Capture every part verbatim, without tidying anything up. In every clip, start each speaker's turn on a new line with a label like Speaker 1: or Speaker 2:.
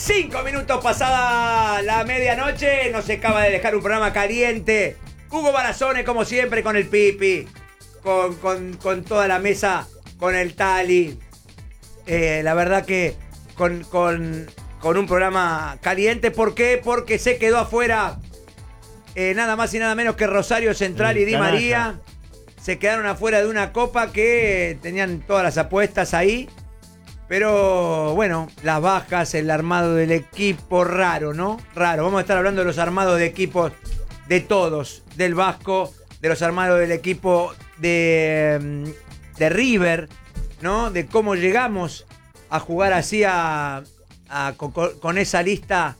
Speaker 1: Cinco minutos pasada la medianoche, nos acaba de dejar un programa caliente. Hugo Barazone, como siempre, con el Pipi, con, con, con toda la mesa, con el Tali. Eh, la verdad que con, con, con un programa caliente. ¿Por qué? Porque se quedó afuera eh, nada más y nada menos que Rosario Central el y Di canalla. María. Se quedaron afuera de una copa que tenían todas las apuestas ahí. Pero bueno, las bajas, el armado del equipo, raro, ¿no? Raro. Vamos a estar hablando de los armados de equipos de todos. Del Vasco, de los armados del equipo de, de River, ¿no? De cómo llegamos a jugar así a, a, con, con esa lista.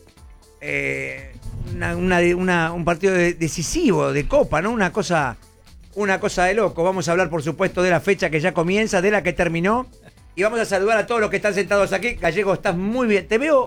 Speaker 1: Eh, una, una, una, un partido de, decisivo de Copa, ¿no? Una cosa, una cosa de loco. Vamos a hablar, por supuesto, de la fecha que ya comienza, de la que terminó. Y vamos a saludar a todos los que están sentados aquí. Gallego, estás muy bien. Te veo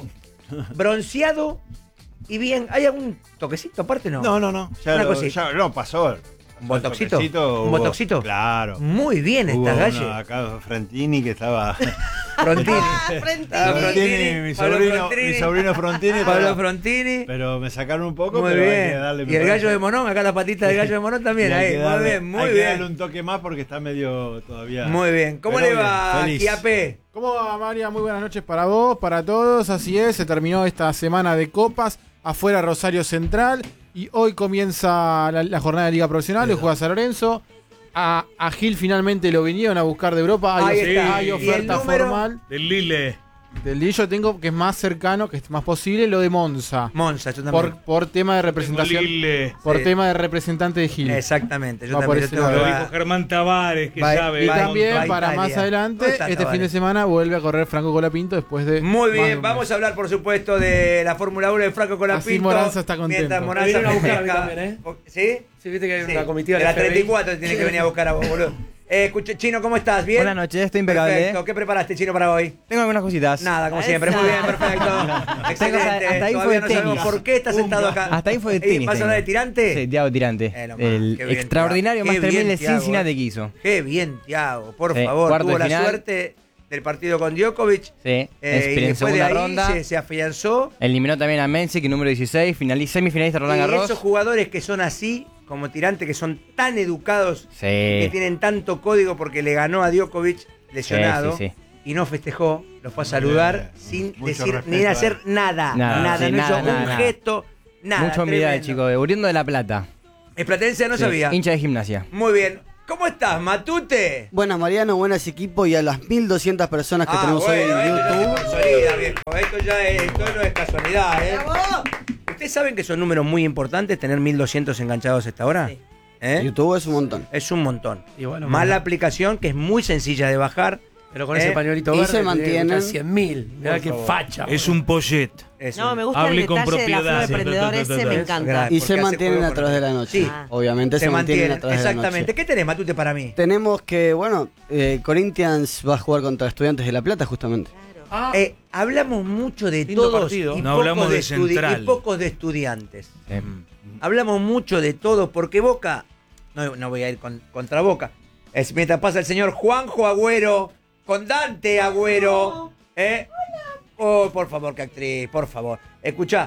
Speaker 1: bronceado y bien. ¿Hay algún toquecito aparte? No,
Speaker 2: no, no. no. Ya,
Speaker 1: Una
Speaker 2: lo,
Speaker 1: cosita.
Speaker 2: ya no, pasó.
Speaker 1: ¿Un botoxito? ¿Un
Speaker 2: hubo,
Speaker 1: botoxito?
Speaker 2: Claro.
Speaker 1: Muy bien estás, Galle.
Speaker 2: Acá Frontini que estaba...
Speaker 1: Frontini.
Speaker 2: Frontini. Frontini, mi sobrino, mi sobrino Frontini.
Speaker 1: Pablo Frontini.
Speaker 2: Pero me sacaron un poco.
Speaker 1: Muy
Speaker 2: pero
Speaker 1: bien.
Speaker 2: Hay que darle
Speaker 1: y el gallo de Monón, acá la patita del gallo de Monón también. Ahí.
Speaker 2: Darle,
Speaker 1: muy bien, muy
Speaker 2: hay
Speaker 1: bien.
Speaker 2: que darle un toque más porque está medio todavía.
Speaker 1: Muy bien. ¿Cómo
Speaker 2: pero
Speaker 1: le va, Quiapé?
Speaker 3: ¿Cómo va, María? Muy buenas noches para vos, para todos. Así es, se terminó esta semana de copas. Afuera Rosario Central. Y hoy comienza la, la jornada de Liga Profesional. Hoy juega San Lorenzo. A, a Gil finalmente lo vinieron a buscar de Europa. Hay,
Speaker 1: Ahí está.
Speaker 3: hay oferta formal.
Speaker 4: Del Lille.
Speaker 3: Del Lille yo tengo que es más cercano, que es más posible, lo de Monza.
Speaker 1: Monza, yo también.
Speaker 3: Por, por tema de representación.
Speaker 4: Lille.
Speaker 3: Por
Speaker 1: Sí.
Speaker 3: tema de representante de Gil.
Speaker 1: Exactamente. Yo
Speaker 3: Va por
Speaker 1: también.
Speaker 3: ese
Speaker 1: Yo tengo
Speaker 3: lado.
Speaker 1: que
Speaker 4: Lo dijo Germán Tavares, que
Speaker 1: Va-
Speaker 4: sabe.
Speaker 3: Y
Speaker 1: va-
Speaker 3: también,
Speaker 1: va
Speaker 3: para
Speaker 1: Italia.
Speaker 3: más adelante,
Speaker 1: ¿Dónde está
Speaker 3: este
Speaker 1: Tavares?
Speaker 3: fin de semana vuelve a correr Franco Colapinto después de.
Speaker 1: Muy
Speaker 3: más de
Speaker 1: bien,
Speaker 3: un
Speaker 1: vamos
Speaker 3: mes.
Speaker 1: a hablar, por supuesto, de la Fórmula uno de Franco Colapinto.
Speaker 3: Así Moranza está contento.
Speaker 1: Mientras Moranza
Speaker 5: Me vinieron a buscar a mí
Speaker 1: festeja.
Speaker 5: también, ¿eh?
Speaker 1: ¿Sí?
Speaker 5: Sí, viste que hay
Speaker 1: Sí.
Speaker 5: una comitiva
Speaker 1: de
Speaker 5: de
Speaker 1: la treinta y cuatro tiene que venir a buscar a vos, boludo. Eh, escucha, Chino, ¿cómo estás? ¿Bien?
Speaker 6: Buenas noches, estoy impecable.
Speaker 1: Perfecto. ¿Qué preparaste, Chino, para hoy?
Speaker 6: Tengo algunas cositas.
Speaker 1: Nada, como siempre. Muy bien, perfecto. Excelente.
Speaker 6: hasta ahí
Speaker 1: Todavía
Speaker 6: fue
Speaker 1: no
Speaker 6: tenis.
Speaker 1: sabemos por qué estás sentado acá.
Speaker 6: Hasta ahí fue el
Speaker 1: Ey,
Speaker 6: tenis.
Speaker 1: ¿Vas a hablar de Tirante?
Speaker 6: Sí, Thiago Tirante.
Speaker 1: Eh, lo más,
Speaker 6: el
Speaker 1: qué bien,
Speaker 6: extraordinario
Speaker 1: Thiago. Qué
Speaker 6: Master
Speaker 1: bien,
Speaker 6: mil de
Speaker 1: Thiago,
Speaker 6: Cincinnati
Speaker 1: eh.
Speaker 6: que hizo.
Speaker 1: Qué bien, Thiago. Por
Speaker 6: Sí,
Speaker 1: favor,
Speaker 6: cuarto
Speaker 1: tuvo
Speaker 6: de
Speaker 1: la
Speaker 6: final.
Speaker 1: suerte del partido con Djokovic.
Speaker 6: Sí,
Speaker 1: Eh, y
Speaker 6: en
Speaker 1: después de
Speaker 6: segunda
Speaker 1: ahí
Speaker 6: ronda.
Speaker 1: se, se afianzó.
Speaker 6: Eliminó también a Menzies, número dieciséis, finaliz- semifinalista Roland
Speaker 1: Y
Speaker 6: Garros.
Speaker 1: esos jugadores que son así, como Tirante, que son tan educados,
Speaker 6: Sí.
Speaker 1: que tienen tanto código porque le ganó a Djokovic lesionado
Speaker 6: Sí, sí,
Speaker 1: y no festejó, lo fue a saludar sin
Speaker 2: Mucho
Speaker 1: decir
Speaker 2: respeto,
Speaker 1: ni
Speaker 2: eh.
Speaker 1: hacer nada,
Speaker 6: Nada,
Speaker 1: nada,
Speaker 6: sí,
Speaker 1: no
Speaker 6: nada,
Speaker 1: hizo
Speaker 6: nada,
Speaker 1: un
Speaker 6: nada.
Speaker 1: gesto, nada.
Speaker 6: Mucha humildad,
Speaker 1: tremendo.
Speaker 6: chico. De Uriendo de la Plata.
Speaker 1: Es platense, no
Speaker 6: Sí,
Speaker 1: sabía.
Speaker 6: hincha de gimnasia.
Speaker 1: Muy bien. ¿Cómo estás, Matute?
Speaker 7: Buenas Mariano, buenas equipo y a las mil doscientas personas que
Speaker 1: Ah,
Speaker 7: tenemos
Speaker 1: bueno,
Speaker 7: hoy en
Speaker 1: esto ya se
Speaker 7: YouTube.
Speaker 1: consolida, viejo. Esto ya es, esto no es casualidad, ¿eh? ¿Ustedes saben que son números muy importantes tener mil doscientos enganchados a esta hora?
Speaker 5: Sí.
Speaker 1: ¿Eh?
Speaker 7: YouTube es un montón.
Speaker 1: Es un montón.
Speaker 5: Y bueno,
Speaker 1: Más
Speaker 5: mira.
Speaker 1: la aplicación, que es muy sencilla de bajar.
Speaker 5: Pero con
Speaker 1: ¿Eh?
Speaker 5: ese pañuelito
Speaker 7: Y
Speaker 5: verde
Speaker 7: se mantienen.
Speaker 5: cien mil. Mirá
Speaker 1: Por
Speaker 5: qué
Speaker 1: favor.
Speaker 5: facha.
Speaker 4: Es un pollet.
Speaker 1: Es
Speaker 8: No,
Speaker 1: un-
Speaker 8: me gusta
Speaker 4: Hable
Speaker 8: el
Speaker 4: con
Speaker 8: detalle de la flor
Speaker 4: propiedad.
Speaker 8: de emprendedor, ese me
Speaker 1: Gracias.
Speaker 8: encanta.
Speaker 7: Y
Speaker 1: porque
Speaker 7: se
Speaker 1: hace
Speaker 7: mantienen
Speaker 1: juego
Speaker 7: a
Speaker 1: con
Speaker 7: través de
Speaker 1: el-
Speaker 7: la noche.
Speaker 1: Sí.
Speaker 8: Ah.
Speaker 7: Obviamente se,
Speaker 1: Se
Speaker 7: mantienen
Speaker 1: mantienen,
Speaker 7: a través de la
Speaker 1: exactamente.
Speaker 7: noche.
Speaker 1: ¿Qué tenés, Matute, para mí?
Speaker 7: Tenemos que, bueno, eh, Corinthians va a jugar contra Estudiantes de La Plata justamente.
Speaker 5: Ah,
Speaker 1: Eh, hablamos mucho de
Speaker 5: Lindo
Speaker 1: todos
Speaker 5: partido.
Speaker 1: y,
Speaker 4: No
Speaker 1: pocos
Speaker 4: hablamos de
Speaker 1: estudi-
Speaker 4: Central.
Speaker 1: y pocos de estudiantes.
Speaker 6: Eh,
Speaker 1: Hablamos mucho de todo porque Boca, no, no voy a ir con- contra Boca, es mientras pasa el señor Juanjo Agüero, con Dante Agüero. ¿eh? Oh, por favor, qué actriz, por favor. Escuchá,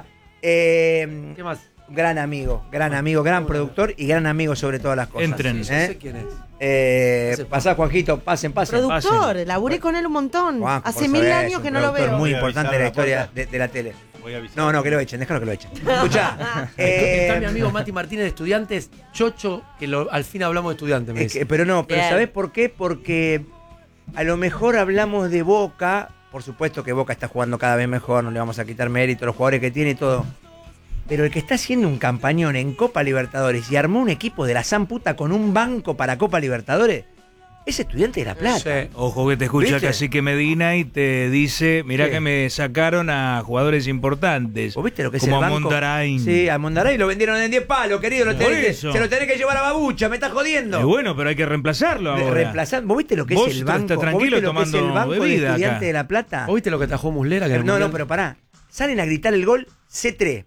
Speaker 1: eh,
Speaker 5: ¿Qué más?
Speaker 1: gran amigo, gran amigo, gran productor y gran amigo sobre todas las cosas.
Speaker 4: Entren.
Speaker 5: Sí,
Speaker 1: ¿eh?
Speaker 5: sé quién es.
Speaker 1: Eh,
Speaker 5: Ese-
Speaker 1: pasá, Juanjito, pasen, pasen.
Speaker 8: Productor, laburé con él un montón.
Speaker 1: Juanjo,
Speaker 8: Hace
Speaker 1: por
Speaker 8: mil
Speaker 1: saber, es
Speaker 8: años
Speaker 1: un
Speaker 8: que no lo
Speaker 1: productor
Speaker 8: veo.
Speaker 1: muy
Speaker 2: Voy a
Speaker 1: importante en la
Speaker 2: avisar a la
Speaker 1: historia
Speaker 2: puerta.
Speaker 1: de, de la tele.
Speaker 2: Voy a avisar.
Speaker 1: No, no, que lo echen, déjalo que lo echen. Escuchá. eh,
Speaker 5: Está mi amigo Mati Martínez de Estudiantes, Chocho, que lo- al fin hablamos de Estudiantes, me
Speaker 1: Es
Speaker 5: dice.
Speaker 1: que- pero no, pero
Speaker 8: Bien.
Speaker 1: ¿sabés por qué? Porque a lo mejor hablamos de Boca, por supuesto que Boca está jugando cada vez mejor, no le vamos a quitar mérito a los jugadores que tiene y todo. Pero el que está haciendo un campañón en Copa Libertadores y armó un equipo de la san puta con un banco para Copa Libertadores, es Estudiante de La Plata.
Speaker 5: Sí.
Speaker 4: Ojo que te escucha
Speaker 1: ¿Viste?
Speaker 4: Cacique Medina y te dice, mirá
Speaker 1: ¿Qué?
Speaker 4: que me sacaron a jugadores importantes.
Speaker 1: ¿Vos viste lo que es
Speaker 4: como
Speaker 1: el
Speaker 4: a
Speaker 1: banco?
Speaker 4: Mondarain.
Speaker 1: Sí, a Mondarain lo vendieron en diez palos, querido. Lo
Speaker 4: Por
Speaker 1: tenés que-
Speaker 4: eso.
Speaker 1: se lo tenés que llevar a Babucha, me estás jodiendo.
Speaker 4: Y bueno, pero hay que reemplazarlo
Speaker 1: Re-
Speaker 4: ahora.
Speaker 1: reemplazando. ¿Vos viste lo que
Speaker 4: Vos
Speaker 1: es el
Speaker 4: estás
Speaker 1: banco? ¿Vos
Speaker 4: tranquilo
Speaker 1: viste lo que es el
Speaker 4: tomando
Speaker 1: banco de
Speaker 4: bebida
Speaker 1: Estudiante
Speaker 4: acá.
Speaker 1: de La Plata?
Speaker 5: ¿Vos viste lo que tajó Muslera? Que en el
Speaker 1: No, no,
Speaker 5: Mundial?
Speaker 1: pero pará. Salen a gritar el gol C tres.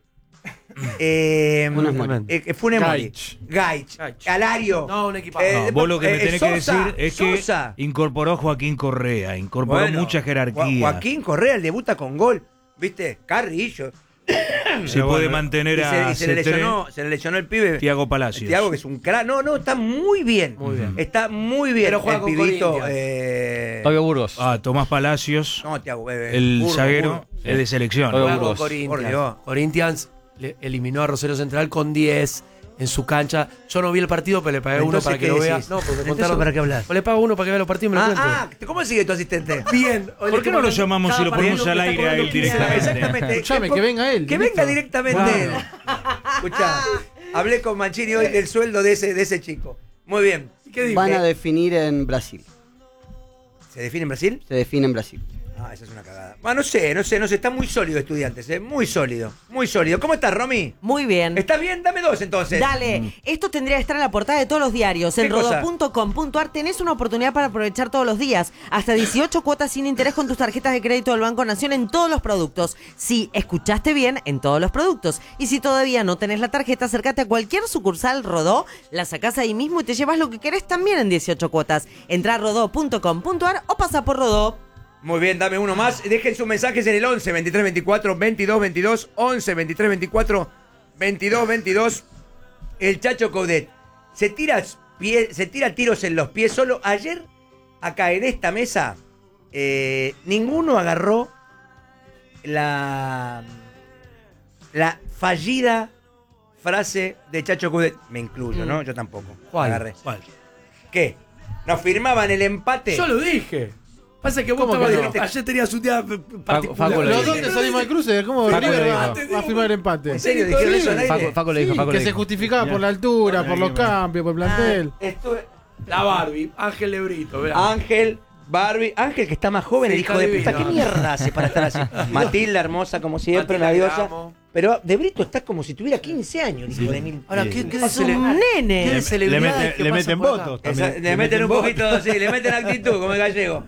Speaker 1: eh,
Speaker 7: Funes Mori.
Speaker 1: eh, Funes Mori.
Speaker 3: Gaich.
Speaker 1: Gaich.
Speaker 5: Gaich.
Speaker 1: Alario.
Speaker 5: No, un equipo.
Speaker 1: Eh,
Speaker 4: No, vos lo que me
Speaker 1: eh,
Speaker 4: tenés
Speaker 1: Sosa,
Speaker 4: que decir es que
Speaker 1: Sosa.
Speaker 4: incorporó a Joaquín Correa, incorporó
Speaker 1: Bueno,
Speaker 4: mucha jerarquía.
Speaker 1: Jo- Joaquín Correa debuta con gol. ¿Viste? Carrillo.
Speaker 4: Se puede mantener
Speaker 1: Y se,
Speaker 4: a
Speaker 1: y se le
Speaker 4: C tres,
Speaker 1: lesionó, se le lesionó el pibe.
Speaker 4: Thiago Palacios.
Speaker 1: Thiago, que es un crack. No, no, está muy bien.
Speaker 5: Muy bien.
Speaker 1: Está muy bien.
Speaker 5: Pero juega
Speaker 1: el
Speaker 5: con
Speaker 1: pibito.
Speaker 5: Corinthians.
Speaker 1: Eh...
Speaker 6: Tobio Burgos.
Speaker 4: Ah, Tomás Palacios,
Speaker 1: No, Thiago, eh,
Speaker 4: el
Speaker 1: Burgos,
Speaker 4: zaguero,
Speaker 1: Burgos.
Speaker 4: es de selección.
Speaker 6: Tobio
Speaker 5: Juega con
Speaker 6: Burgos.
Speaker 1: Por
Speaker 5: Corinthians.
Speaker 1: Dios.
Speaker 5: Corinthians le eliminó a Rosario Central con diez en su cancha. Yo no vi el partido, pero le pagué uno
Speaker 1: Entonces,
Speaker 5: para que
Speaker 1: ¿qué
Speaker 5: lo vea.
Speaker 1: decís?
Speaker 5: No, porque me
Speaker 1: Entonces,
Speaker 5: contaron.
Speaker 1: ¿para qué hablas?
Speaker 5: Pues le pago uno para que vea los partidos y me lo cuente.
Speaker 1: Ah, ah, ¿cómo sigue tu asistente?
Speaker 5: Bien.
Speaker 4: ¿Por qué no lo llamamos y lo ponemos al aire a él directamente?
Speaker 1: Exactamente.
Speaker 3: Escuchame, que venga él,
Speaker 1: Que
Speaker 3: directo.
Speaker 1: venga directamente él. Escuchá, hablé con Mancini hoy del sueldo de ese, de ese chico. Muy bien.
Speaker 5: ¿Qué dijo?
Speaker 7: Van a definir en Brasil.
Speaker 1: ¿Se define en Brasil?
Speaker 7: Se define en Brasil.
Speaker 1: Ah, esa es una cagada. Ah, no sé, no sé, no sé. Está muy sólido, Estudiantes, ¿eh? Muy sólido, muy sólido. ¿Cómo estás, Romy?
Speaker 8: Muy bien.
Speaker 1: ¿Estás bien? Dame dos entonces.
Speaker 8: Dale, esto tendría que estar en la portada de todos los diarios. En
Speaker 1: ¿Qué cosa?
Speaker 8: rodó punto com punto ar tenés una oportunidad para aprovechar todos los días. Hasta dieciocho cuotas sin interés con tus tarjetas de crédito del Banco Nación en todos los productos. Sí, escuchaste bien, en todos los productos. Y si todavía no tenés la tarjeta, acércate a cualquier sucursal Rodó, la sacás ahí mismo y te llevas lo que querés también en dieciocho cuotas. Entrá a rodó punto com punto ar o pasa por Rodó.
Speaker 1: Muy bien, dame uno más. Dejen sus mensajes en el once, veintitrés, veinticuatro, veintidós, veintidós. once, veintitrés, veinticuatro, veintidós, veintidós. El Chacho Coudet se tira, pie, se tira tiros en los pies solo. Ayer, acá en esta mesa, eh, ninguno agarró la, la fallida frase de Chacho Coudet. Me incluyo, ¿no? Yo tampoco.
Speaker 5: ¿Cuál?
Speaker 1: Agarré.
Speaker 5: ¿Cuál?
Speaker 1: ¿Qué? ¿Nos firmaban el empate?
Speaker 5: Yo lo dije. Pasa que vos
Speaker 3: ¿Cómo
Speaker 5: estabas
Speaker 3: que
Speaker 5: de-
Speaker 3: no?
Speaker 5: ayer tenías un día particular.
Speaker 6: Facu lo
Speaker 3: Los
Speaker 6: dijo.
Speaker 3: dos que salimos al cruce, ¿cómo
Speaker 6: Facu
Speaker 3: River
Speaker 6: lo
Speaker 3: va,
Speaker 6: dijo.
Speaker 3: va a firmar el empate?
Speaker 1: ¿En serio dijeron eso al aire?
Speaker 6: Facu, Facu lo dijo,
Speaker 3: Sí,
Speaker 6: Facu lo
Speaker 3: que se
Speaker 6: dijo.
Speaker 3: justificaba por la altura, por los cambios, por el plantel.
Speaker 1: Estuve-
Speaker 5: La Barbie, Ángel Lebrito, verá.
Speaker 1: Ángel, Barbie, Ángel que está más joven,
Speaker 5: Sí,
Speaker 1: el hijo de
Speaker 5: está
Speaker 1: puta. ¿Qué
Speaker 5: divino.
Speaker 1: mierda hace para estar así? Matilda, hermosa como siempre,
Speaker 5: Matilda,
Speaker 1: una
Speaker 5: que
Speaker 1: diosa.
Speaker 5: la amo.
Speaker 1: Pero De Brito está como si tuviera quince años, el hijo de mil.
Speaker 5: Ahora, ¿qué, qué de
Speaker 8: Es un
Speaker 5: cele-
Speaker 8: nene.
Speaker 5: qué de
Speaker 2: Le,
Speaker 5: celebridades
Speaker 2: mete-
Speaker 5: que
Speaker 2: le
Speaker 5: pasan
Speaker 2: meten
Speaker 5: por acá?
Speaker 2: votos
Speaker 1: Esa-
Speaker 2: también.
Speaker 1: le meten un
Speaker 2: votos.
Speaker 1: poquito, sí, le meten actitud, como el gallego.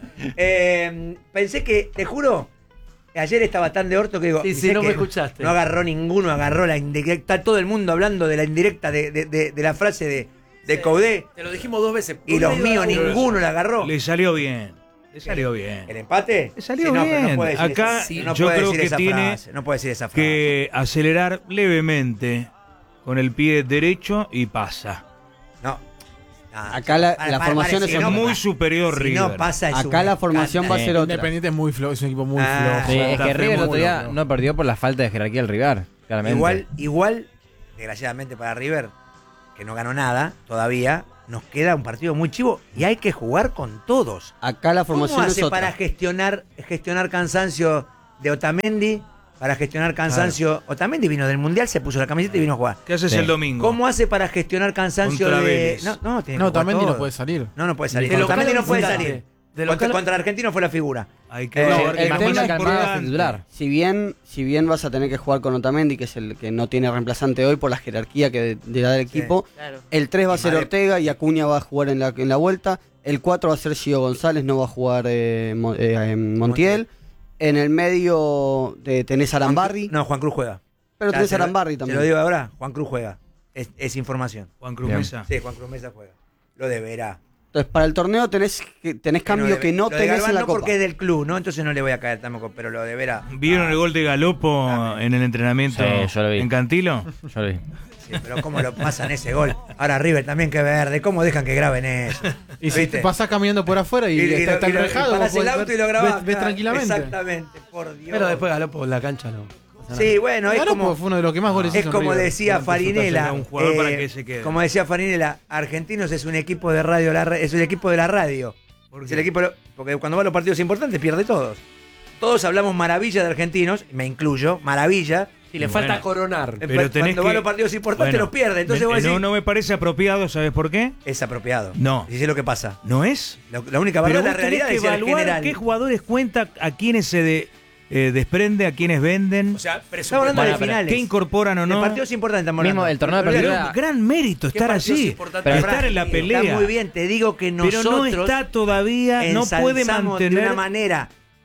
Speaker 1: Eh, pensé que, te juro, ayer estaba tan de orto que digo.
Speaker 5: Sí, sí,
Speaker 1: pensé
Speaker 5: no
Speaker 1: que
Speaker 5: me escuchaste.
Speaker 1: No agarró ninguno, agarró la indirecta. Está todo el mundo hablando de la indirecta, de, de, de, de la frase de, de Coudet.
Speaker 5: Te lo dijimos dos veces.
Speaker 1: Y los míos,
Speaker 5: Ninguno.
Speaker 1: ninguno la agarró.
Speaker 4: Le salió bien. Le salió bien.
Speaker 1: ¿El empate?
Speaker 4: Le salió
Speaker 1: Sí, no, pero
Speaker 4: bien.
Speaker 1: no puede decir
Speaker 4: Acá
Speaker 1: esa-
Speaker 4: sí,
Speaker 1: no
Speaker 4: yo
Speaker 1: puede
Speaker 4: creo
Speaker 1: decir
Speaker 4: que
Speaker 1: esa
Speaker 4: tiene
Speaker 1: frase, no puede decir esa frase.
Speaker 4: Que acelerar levemente con el pie derecho y pasa.
Speaker 1: No. Ah,
Speaker 7: Acá la-
Speaker 1: para,
Speaker 7: la
Speaker 1: para,
Speaker 7: formación
Speaker 1: para,
Speaker 7: es
Speaker 1: si
Speaker 4: Es
Speaker 1: no,
Speaker 4: muy
Speaker 1: pa-
Speaker 4: superior
Speaker 1: si
Speaker 4: River.
Speaker 1: no pasa es
Speaker 7: Acá
Speaker 1: un
Speaker 7: la formación va a
Speaker 1: escándalo.
Speaker 7: ser otra.
Speaker 3: Independiente es muy flojo, es un equipo muy
Speaker 1: Ah,
Speaker 3: flojo.
Speaker 6: Sí, es
Speaker 4: Santa
Speaker 6: que
Speaker 4: Fe
Speaker 6: River el
Speaker 4: muy
Speaker 6: otro día
Speaker 4: loco.
Speaker 6: no perdió por la falta de jerarquía del River, claramente.
Speaker 1: Igual, igual, desgraciadamente para River, que no ganó nada todavía, nos queda un partido muy chivo y hay que jugar con todos.
Speaker 7: Acá la
Speaker 1: ¿Cómo
Speaker 7: formación es
Speaker 1: hace
Speaker 7: otra.
Speaker 1: para gestionar, gestionar cansancio de Otamendi? Para gestionar cansancio. Otamendi vino del Mundial, se puso la camiseta y vino a jugar.
Speaker 4: ¿Qué haces
Speaker 6: Sí.
Speaker 4: el domingo?
Speaker 1: ¿Cómo hace para gestionar cansancio
Speaker 4: Contra
Speaker 1: de.?
Speaker 4: Vélez.
Speaker 1: No, no, tiene que
Speaker 3: No,
Speaker 1: jugar
Speaker 3: también
Speaker 1: todo.
Speaker 3: no puede salir.
Speaker 1: No, no puede salir.
Speaker 5: De local
Speaker 1: Otamendi no
Speaker 5: o
Speaker 1: puede
Speaker 5: visitante.
Speaker 1: salir.
Speaker 5: De
Speaker 1: Contra,
Speaker 5: local-
Speaker 1: contra el argentino fue la figura.
Speaker 4: Hay que
Speaker 1: Eh,
Speaker 4: ver.
Speaker 7: el
Speaker 6: Imagino
Speaker 7: tema
Speaker 6: que
Speaker 7: es
Speaker 6: Almada es
Speaker 4: importante.
Speaker 6: titular.
Speaker 7: Si bien, si bien vas a tener que jugar con Otamendi, que es el que no tiene reemplazante hoy por la jerarquía que le da el equipo,
Speaker 8: Claro.
Speaker 7: el tres va a
Speaker 1: Y
Speaker 7: ser
Speaker 1: Mare-
Speaker 7: Ortega y Acuña va a jugar en la, en la vuelta, el cuatro va a ser Gio González, no va a jugar eh, Mo- eh, Montiel, en el medio de, tenés a Arambarri,
Speaker 1: No, Juan Cruz juega.
Speaker 7: pero
Speaker 1: Ya,
Speaker 7: tenés
Speaker 1: se
Speaker 7: a
Speaker 1: lo-
Speaker 7: Arambarri
Speaker 1: Se
Speaker 7: también.
Speaker 1: lo digo ahora, Juan Cruz juega. Es, es información.
Speaker 4: Juan Cruz
Speaker 6: Bien.
Speaker 4: Mesa.
Speaker 1: Sí, Juan Cruz Mesa juega. Lo deberá.
Speaker 7: Entonces para el torneo tenés, que- tenés cambio
Speaker 1: debe-
Speaker 7: que no
Speaker 1: lo de
Speaker 7: tenés
Speaker 1: Galván
Speaker 7: en la
Speaker 1: no
Speaker 7: Copa.
Speaker 1: porque es del club, ¿no? Entonces no le voy a caer tampoco, pero lo deberá.
Speaker 4: ¿Vieron el gol de Galopo
Speaker 1: Dame.
Speaker 4: en el entrenamiento
Speaker 6: Sí, yo lo vi.
Speaker 4: en Cantilo?
Speaker 6: Yo lo vi.
Speaker 1: Sí, pero cómo lo pasan ese gol. Ahora River también que verde. ¿Cómo dejan que graben eso?
Speaker 3: Y si
Speaker 1: ¿Viste?
Speaker 3: te pasás caminando por afuera y,
Speaker 1: Y- y
Speaker 3: está,
Speaker 1: lo-
Speaker 3: está
Speaker 1: y lo- y
Speaker 3: enrejado,
Speaker 1: parás
Speaker 3: vos
Speaker 1: el
Speaker 3: podés
Speaker 1: auto
Speaker 3: ver-
Speaker 1: y lo grabás.
Speaker 3: ves, ves
Speaker 1: claro.
Speaker 3: tranquilamente.
Speaker 1: Exactamente, por Dios.
Speaker 5: Pero después Galopo por la cancha no.
Speaker 1: Sí, bueno, es
Speaker 3: Ganó
Speaker 1: como,
Speaker 3: porque fue uno de los que más goles
Speaker 1: es
Speaker 3: hizo en
Speaker 1: como
Speaker 3: River
Speaker 1: decía
Speaker 3: durante su
Speaker 1: Farinela.
Speaker 4: etapa. Un jugador
Speaker 1: eh,
Speaker 4: para que se quede.
Speaker 1: Como decía Farinela, Argentinos es un equipo de radio, la ra- es un equipo de la radio.
Speaker 4: ¿Por
Speaker 1: Es
Speaker 4: qué?
Speaker 1: el equipo, porque cuando van los partidos importantes pierde todos. Todos hablamos maravilla de Argentinos, me incluyo, maravilla.
Speaker 5: Y le
Speaker 4: Bueno.
Speaker 5: falta coronar.
Speaker 1: Eh,
Speaker 4: Pero tenés
Speaker 1: cuando
Speaker 4: que-
Speaker 1: van los partidos importantes
Speaker 4: Bueno,
Speaker 1: los pierde. Entonces
Speaker 4: me-
Speaker 1: vos decís,
Speaker 4: no, no me parece apropiado, ¿sabes por qué?
Speaker 1: es apropiado.
Speaker 4: No.
Speaker 1: Y es lo que pasa.
Speaker 4: ¿No es?
Speaker 1: La, la única
Speaker 4: Pero
Speaker 1: verdad es
Speaker 4: vos
Speaker 1: la realidad
Speaker 4: tenés que
Speaker 1: es el
Speaker 4: evaluar
Speaker 1: general.
Speaker 4: qué jugadores cuenta, a quiénes se de- eh, desprende, a quiénes venden,
Speaker 5: O sea,
Speaker 1: Estamos
Speaker 5: presupuesto.
Speaker 1: hablando de
Speaker 6: Bueno, pero
Speaker 1: finales.
Speaker 4: qué incorporan o
Speaker 1: De
Speaker 4: no.
Speaker 1: partidos importantes estamos
Speaker 6: Mismo
Speaker 1: hablando.
Speaker 6: el torneo de
Speaker 1: Pero
Speaker 6: apertura-
Speaker 1: digo,
Speaker 4: Pero gran mérito
Speaker 5: ¿Qué
Speaker 4: estar
Speaker 5: partidos
Speaker 4: allí,
Speaker 5: importantes?
Speaker 6: Pero
Speaker 4: estar en la pelea.
Speaker 1: Está muy bien, te digo que
Speaker 4: Pero
Speaker 1: nosotros
Speaker 4: no está todavía, no puede
Speaker 1: ensalzamos de
Speaker 4: mantener.
Speaker 1: una manera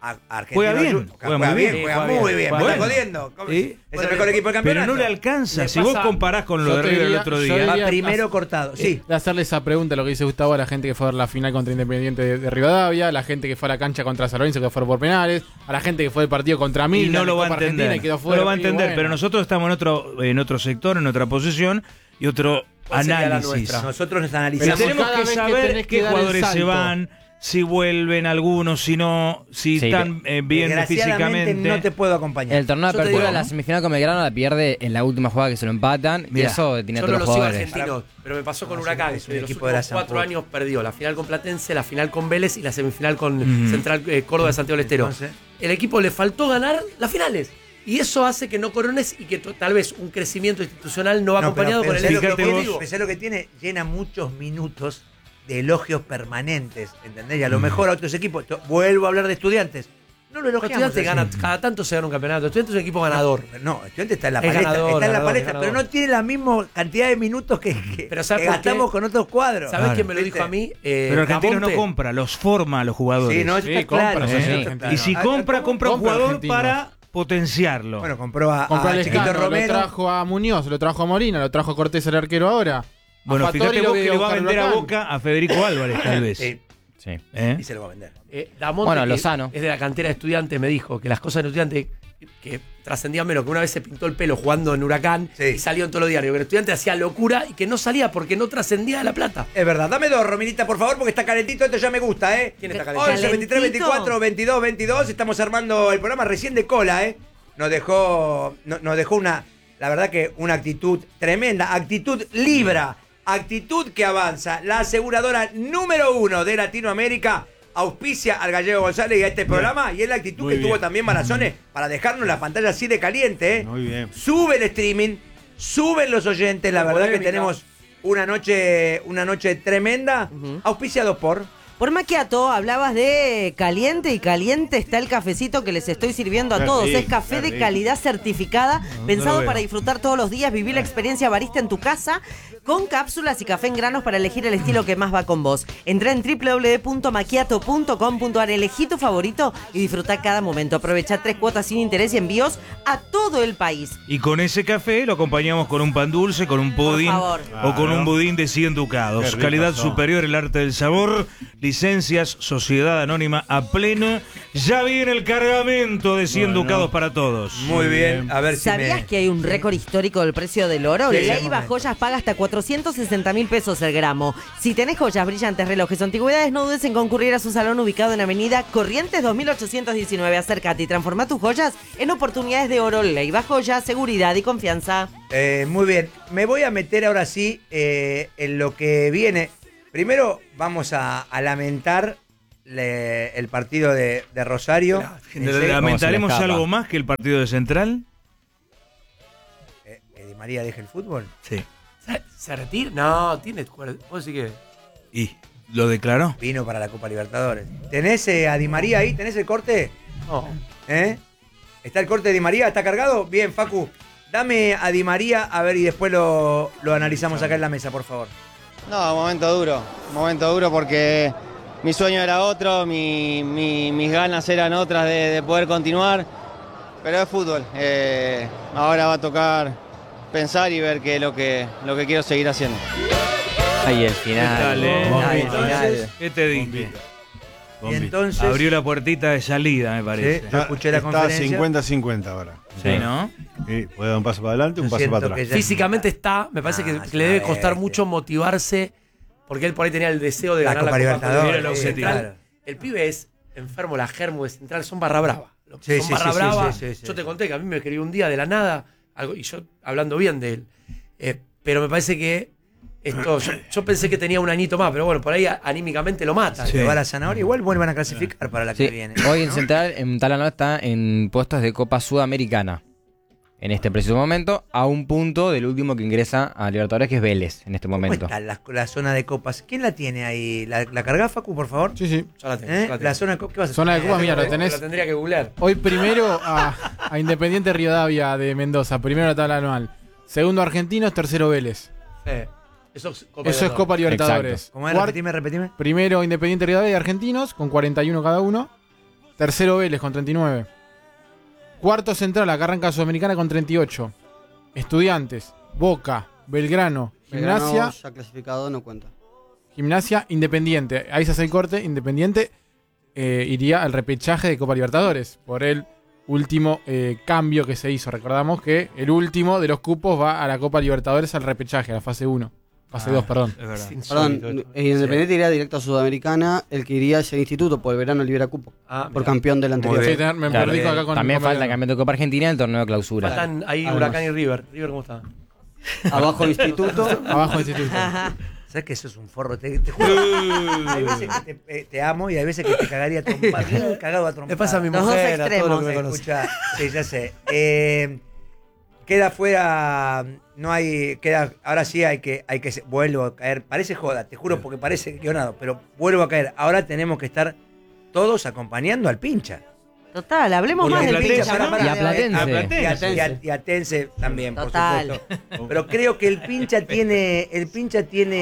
Speaker 1: a Argentina.
Speaker 4: Juega bien,
Speaker 1: Juega,
Speaker 4: juega
Speaker 1: juega
Speaker 4: muy
Speaker 1: bien,
Speaker 4: bien,
Speaker 1: juega
Speaker 5: juega
Speaker 1: muy
Speaker 5: bien.
Speaker 1: bien. ¿Me
Speaker 4: Bueno.
Speaker 1: estás jodiendo? ¿Cómo-
Speaker 5: Sí.
Speaker 1: Es el mejor equipo del
Speaker 4: Pero
Speaker 1: campeonato.
Speaker 4: no le alcanza.
Speaker 5: Le
Speaker 4: Si
Speaker 5: pasa-
Speaker 4: vos comparás con lo
Speaker 3: Yo
Speaker 4: de
Speaker 3: te
Speaker 4: River el
Speaker 3: diría-
Speaker 4: otro
Speaker 3: yo
Speaker 4: día.
Speaker 3: diría-
Speaker 1: Va primero cortado, sí.
Speaker 3: De hacerle esa pregunta, lo que dice Gustavo, a la gente que fue a ver la final contra Independiente de, de Rivadavia, a la gente que fue a la cancha contra San Lorenzo que fue por penales, a la gente que fue el partido contra
Speaker 4: Y
Speaker 3: Milan,
Speaker 4: no lo
Speaker 3: de
Speaker 4: va a
Speaker 3: Copa Argentina
Speaker 4: entender.
Speaker 3: y quedó
Speaker 4: No
Speaker 3: fuera.
Speaker 4: lo va a
Speaker 3: Y
Speaker 4: entender,
Speaker 3: bueno.
Speaker 4: pero nosotros estamos en otro, en otro sector, en otra posición y otro
Speaker 5: ¿Cuál sería la
Speaker 4: análisis.
Speaker 5: nuestra?
Speaker 1: Nosotros nos
Speaker 4: Y
Speaker 1: analizamos.
Speaker 3: Pero
Speaker 4: tenemos
Speaker 3: cada
Speaker 4: que
Speaker 3: vez que
Speaker 4: saber
Speaker 3: tenés que
Speaker 4: qué
Speaker 3: dar el
Speaker 4: jugadores se
Speaker 3: salto.
Speaker 4: van, si vuelven algunos, si no, si
Speaker 6: Sí,
Speaker 4: están eh, bien
Speaker 1: Desgraciadamente
Speaker 4: físicamente.
Speaker 1: no te puedo acompañar.
Speaker 6: El torneo de
Speaker 5: Yo te
Speaker 6: apertura,
Speaker 5: digo,
Speaker 6: la
Speaker 5: ¿no?
Speaker 6: semifinal con Belgrano la pierde en la última jugada que se lo empatan.
Speaker 4: Mirá,
Speaker 6: y eso tiene
Speaker 5: Yo
Speaker 6: todos
Speaker 5: no
Speaker 6: los
Speaker 5: lo sigo
Speaker 6: jugadores.
Speaker 5: argentinos, pero me pasó con
Speaker 1: No,
Speaker 5: Huracán,
Speaker 1: es un
Speaker 5: que en los
Speaker 1: equipo de la
Speaker 5: últimos cuatro
Speaker 1: Sampdoria.
Speaker 5: años perdió la final con Platense, la final con Vélez y la semifinal con
Speaker 4: Mm.
Speaker 5: Central eh, Córdoba de Santiago del Estero.
Speaker 1: Entonces-
Speaker 5: El equipo le faltó ganar las finales. Y eso hace que no corones y que to- tal vez un crecimiento institucional no va
Speaker 1: No, pero-
Speaker 5: acompañado
Speaker 1: pero
Speaker 5: con el
Speaker 1: ¿sabes lo que
Speaker 4: Fíjate
Speaker 1: tiene?
Speaker 4: vos.
Speaker 1: Pero ¿sabes lo que tiene? Llena muchos minutos de elogios permanentes, ¿entendés? Y a lo
Speaker 4: Mm.
Speaker 1: mejor a otros equipos, to- vuelvo a hablar de Estudiantes, no lo
Speaker 5: Los
Speaker 1: elogiamos.
Speaker 5: Estudiantes
Speaker 1: así.
Speaker 5: gana, cada tanto se gana un campeonato. Estudiantes es un equipo ganador.
Speaker 1: No, Estudiantes está en la
Speaker 5: Es
Speaker 1: palestra,
Speaker 5: ganador,
Speaker 1: está en la
Speaker 5: ganador,
Speaker 1: palestra,
Speaker 5: ganador.
Speaker 1: pero no tiene la misma cantidad de minutos que, que,
Speaker 5: Pero ¿sabes
Speaker 1: que
Speaker 5: por qué?
Speaker 1: gastamos con otros cuadros.
Speaker 5: ¿Sabés
Speaker 4: Claro.
Speaker 5: quién me lo
Speaker 1: ¿Viste?
Speaker 5: dijo a mí? Eh,
Speaker 4: Pero Argentino no
Speaker 5: Damonte.
Speaker 4: compra, los forma a los jugadores.
Speaker 1: Sí, no, eso
Speaker 3: Sí,
Speaker 1: está
Speaker 3: compra,
Speaker 1: claro.
Speaker 3: sí,
Speaker 1: eso
Speaker 3: sí.
Speaker 1: está claro.
Speaker 4: Y si
Speaker 1: Ah,
Speaker 4: compra,
Speaker 1: ¿cómo?
Speaker 4: compra un
Speaker 3: compra
Speaker 4: jugador
Speaker 3: Argentino.
Speaker 4: para potenciarlo.
Speaker 1: Bueno, compró a,
Speaker 3: Compró
Speaker 1: a
Speaker 3: al
Speaker 1: Chiquito
Speaker 3: Escano, lo
Speaker 1: Romero.
Speaker 3: trajo a Muñoz, lo trajo a Molina, lo trajo a Cortés, el arquero ahora.
Speaker 4: Bueno,
Speaker 3: A Fattori
Speaker 4: fíjate
Speaker 3: lo
Speaker 4: vos
Speaker 3: voy
Speaker 4: que le va a
Speaker 3: buscar
Speaker 4: vender a
Speaker 3: Huracán.
Speaker 4: Boca a Federico Álvarez, tal vez.
Speaker 1: Sí,
Speaker 6: Sí.
Speaker 4: ¿Eh?
Speaker 1: y se lo va a vender.
Speaker 5: Eh, Damonte,
Speaker 6: Bueno,
Speaker 5: que
Speaker 6: Lozano.
Speaker 5: es de la cantera de Estudiantes, me dijo que las cosas de Estudiantes que trascendían menos, que una vez se pintó el pelo jugando en Huracán
Speaker 1: Sí.
Speaker 5: y salió en todos los diarios, que el Estudiante hacía locura y que no salía porque no trascendía de la plata.
Speaker 1: Es verdad, dame dos, Rominita, por favor, porque está calentito, esto ya me gusta, ¿eh?
Speaker 5: ¿Quién está calentito?
Speaker 1: once, veintitrés, veinticuatro, veintidós, veintidós, estamos armando el programa recién de cola, ¿eh? Nos dejó, no- nos dejó una, la verdad que una actitud tremenda, actitud libra, actitud que avanza. La aseguradora número uno de Latinoamérica auspicia al Gallego González y a este programa, y es la actitud
Speaker 2: Muy
Speaker 1: que tuvo
Speaker 2: bien.
Speaker 1: también Barazones para dejarnos la pantalla así de caliente, ¿eh?
Speaker 2: Muy bien.
Speaker 1: Sube el streaming, suben los oyentes, la verdad que
Speaker 5: Polémica.
Speaker 1: tenemos una noche, una noche tremenda, auspiciados por...
Speaker 8: Por Macchiato hablabas de caliente y caliente está el cafecito que les estoy sirviendo a
Speaker 2: Qué
Speaker 8: todos.
Speaker 2: rico,
Speaker 8: es café
Speaker 2: qué
Speaker 8: de
Speaker 2: rico.
Speaker 8: calidad certificada, pensado
Speaker 4: lo veo.
Speaker 8: para disfrutar todos los días, vivir la experiencia barista en tu casa, con cápsulas y café en granos para elegir el estilo que más va con vos. Entrá en doble u doble u doble u punto macchiato punto com punto a r, elegí tu favorito y disfruta cada momento. Aprovecha tres cuotas sin interés y envíos a todo el país.
Speaker 4: Y con ese café lo acompañamos con un pan dulce, con un pudín
Speaker 8: favor.
Speaker 4: o con
Speaker 2: Claro.
Speaker 4: un budín de cien ducados.
Speaker 2: Qué rico
Speaker 4: Calidad
Speaker 2: son.
Speaker 4: superior, el arte del sabor. Licencias, Sociedad Anónima a pleno. Ya viene el cargamento de cien
Speaker 2: Bueno.
Speaker 4: ducados para todos.
Speaker 1: Muy bien, a ver si
Speaker 8: ¿Sabías
Speaker 1: me...
Speaker 8: que hay un récord histórico del precio del oro?
Speaker 1: Sí, sí,
Speaker 8: Leiva
Speaker 1: momento.
Speaker 8: Joyas paga hasta cuatrocientos sesenta mil pesos el gramo. Si tenés joyas, brillantes, relojes o antigüedades, no dudes en concurrir a su salón ubicado en Avenida Corrientes dos mil ochocientos diecinueve. Acércate y transforma tus joyas en oportunidades de oro. Leiva Joyas, seguridad y confianza.
Speaker 1: Eh, muy bien, me voy a meter ahora sí eh, en lo que viene. Primero vamos a, a lamentar le- el partido de, de Rosario. En serio,
Speaker 4: ¿Lamentaremos
Speaker 6: escapa?
Speaker 4: algo más que el partido de Central?
Speaker 1: eh, que Di María deje el fútbol.
Speaker 4: Sí.
Speaker 5: ¿Se, se retira? No, tiene. ¿Vos decís que?
Speaker 4: ¿Y lo declaró?
Speaker 1: Vino para la Copa Libertadores. ¿Tenés eh, a Di María ahí? ¿Tenés el corte?
Speaker 5: No.
Speaker 1: ¿Eh? ¿Está el corte de Di María? ¿Está cargado? Bien, Facu. Dame a Di María, a ver, y después lo, lo analizamos acá en la mesa, por favor.
Speaker 9: No, momento duro, momento duro porque mi sueño era otro, mi- mi- mis ganas eran otras de, de poder continuar, pero es fútbol. Eh, ahora va a tocar pensar y ver qué es lo que, lo que quiero seguir haciendo.
Speaker 6: Ahí el final.
Speaker 4: Dale,
Speaker 6: Ahí el
Speaker 1: entonces-
Speaker 6: final.
Speaker 4: ¿Qué te dije?
Speaker 2: Bombita.
Speaker 1: Y
Speaker 2: Bombita.
Speaker 1: entonces...
Speaker 4: Abrió la puertita de salida, me
Speaker 1: Sí,
Speaker 4: parece.
Speaker 1: yo escuché la
Speaker 2: Está
Speaker 1: conferencia.
Speaker 2: cincuenta cincuenta ahora.
Speaker 4: Sí, ¿no?
Speaker 2: Sí, puede dar un paso para adelante, un
Speaker 1: Yo
Speaker 2: paso
Speaker 1: siento
Speaker 2: para
Speaker 1: que
Speaker 2: atrás.
Speaker 1: ya-
Speaker 5: Físicamente está, me parece
Speaker 1: Ah,
Speaker 5: que,
Speaker 1: es
Speaker 5: que le debe
Speaker 1: una
Speaker 5: costar
Speaker 1: bestia.
Speaker 5: mucho motivarse, porque él por ahí tenía el deseo de
Speaker 1: La
Speaker 5: ganar
Speaker 1: Copa
Speaker 5: la Copa
Speaker 1: Libertadores,
Speaker 5: Libertadores.
Speaker 4: sí,
Speaker 5: Central.
Speaker 1: claro.
Speaker 5: El pibe es enfermo, la germo de Central son barra brava. Lo-
Speaker 1: Sí,
Speaker 5: son
Speaker 1: sí,
Speaker 5: barra
Speaker 1: sí, sí,
Speaker 5: brava.
Speaker 1: sí, sí, sí.
Speaker 5: Yo te conté que a mí me escribió un día de la nada, algo, y yo hablando bien de él. Eh, pero me parece que esto, yo, yo pensé que tenía un añito más, pero bueno, por ahí a- anímicamente lo mata.
Speaker 4: Sí.
Speaker 1: Se va la zanahoria, igual vuelvan a clasificar para la que
Speaker 6: Sí,
Speaker 1: viene.
Speaker 6: hoy en
Speaker 1: ¿no?
Speaker 6: Central, en Talano está en puestos de Copa Sudamericana. En este preciso momento, a un punto del último que ingresa a Libertadores, que es Vélez, en este
Speaker 1: ¿Cómo
Speaker 6: momento.
Speaker 1: está la, la zona de copas? ¿Quién la tiene ahí? ¿La, la cargás, Facu, por favor?
Speaker 3: Sí, sí.
Speaker 5: Yo la tengo,
Speaker 1: ¿Eh?
Speaker 5: yo la tengo.
Speaker 1: La zona de copas, ¿qué vas a
Speaker 3: Zona de
Speaker 1: hacer?
Speaker 3: copas, mira, lo
Speaker 5: La
Speaker 3: tenés.
Speaker 5: tendría que googlear.
Speaker 3: Hoy primero a, a Independiente Rivadavia de Mendoza, primero la tabla anual. Segundo Argentinos, tercero Vélez.
Speaker 5: Sí. Eso es Copa
Speaker 3: Eso es Copa Libertadores.
Speaker 1: ¿Cómo es?
Speaker 3: Cuart-
Speaker 1: Repetime, repetime.
Speaker 3: Primero Independiente Rivadavia y Argentinos, con cuarenta y uno cada uno. Tercero Vélez con treinta y nueve. Cuarto Central, acá arranca Sudamericana con treinta y ocho. Estudiantes, Boca, Belgrano, Gimnasia.
Speaker 7: Belgrano ya clasificado, no cuenta.
Speaker 3: Gimnasia, Independiente. Ahí se hace el corte. Independiente eh, iría al repechaje de Copa Libertadores por el último eh, cambio que se hizo. Recordamos que el último de los cupos va a la Copa Libertadores al repechaje, a la fase uno. Fase dos,
Speaker 4: Ah,
Speaker 3: perdón.
Speaker 4: Es verdad.
Speaker 7: Perdón, el Independiente iría directo a Sudamericana, el que iría es el Instituto, por el verano libera cupo.
Speaker 5: Ah,
Speaker 7: por
Speaker 5: mirá.
Speaker 7: campeón del anterior.
Speaker 3: Sí, te- me
Speaker 6: Claro,
Speaker 3: perdí
Speaker 1: bien.
Speaker 3: acá con
Speaker 6: También
Speaker 3: con
Speaker 6: falta
Speaker 3: Belgrano.
Speaker 6: campeón de Copa Argentina y el torneo de clausura.
Speaker 5: Faltan ahí
Speaker 3: Además.
Speaker 5: Huracán y River. River, ¿cómo está?
Speaker 7: Abajo el Instituto.
Speaker 3: Abajo del instituto.
Speaker 1: ¿Sabes que eso es un forro? Te, te juro. Hay veces que te, eh, te amo y hay veces que te cagaría a trompadas. Bien cagado a trompadas.
Speaker 5: Le pasa a mi
Speaker 8: Los dos
Speaker 5: mujer, a todo lo que me
Speaker 8: extremos.
Speaker 5: conoce.
Speaker 1: Escucha, sí, ya sé. Eh, queda fuera, no hay, queda, ahora sí hay que, hay que, vuelvo a caer, parece joda, te juro porque parece que quedó nada, pero vuelvo a caer. Ahora tenemos que estar todos acompañando al pincha.
Speaker 8: Total, hablemos
Speaker 4: Porque
Speaker 8: más
Speaker 4: a
Speaker 8: del
Speaker 4: Platense,
Speaker 8: pincha.
Speaker 4: ¿no?
Speaker 8: para-
Speaker 6: Y a Platense.
Speaker 4: A
Speaker 1: Y a,
Speaker 4: Platense.
Speaker 1: y a- y a Tense también,
Speaker 8: Total.
Speaker 1: por supuesto. Pero creo que el pincha tiene, el pincha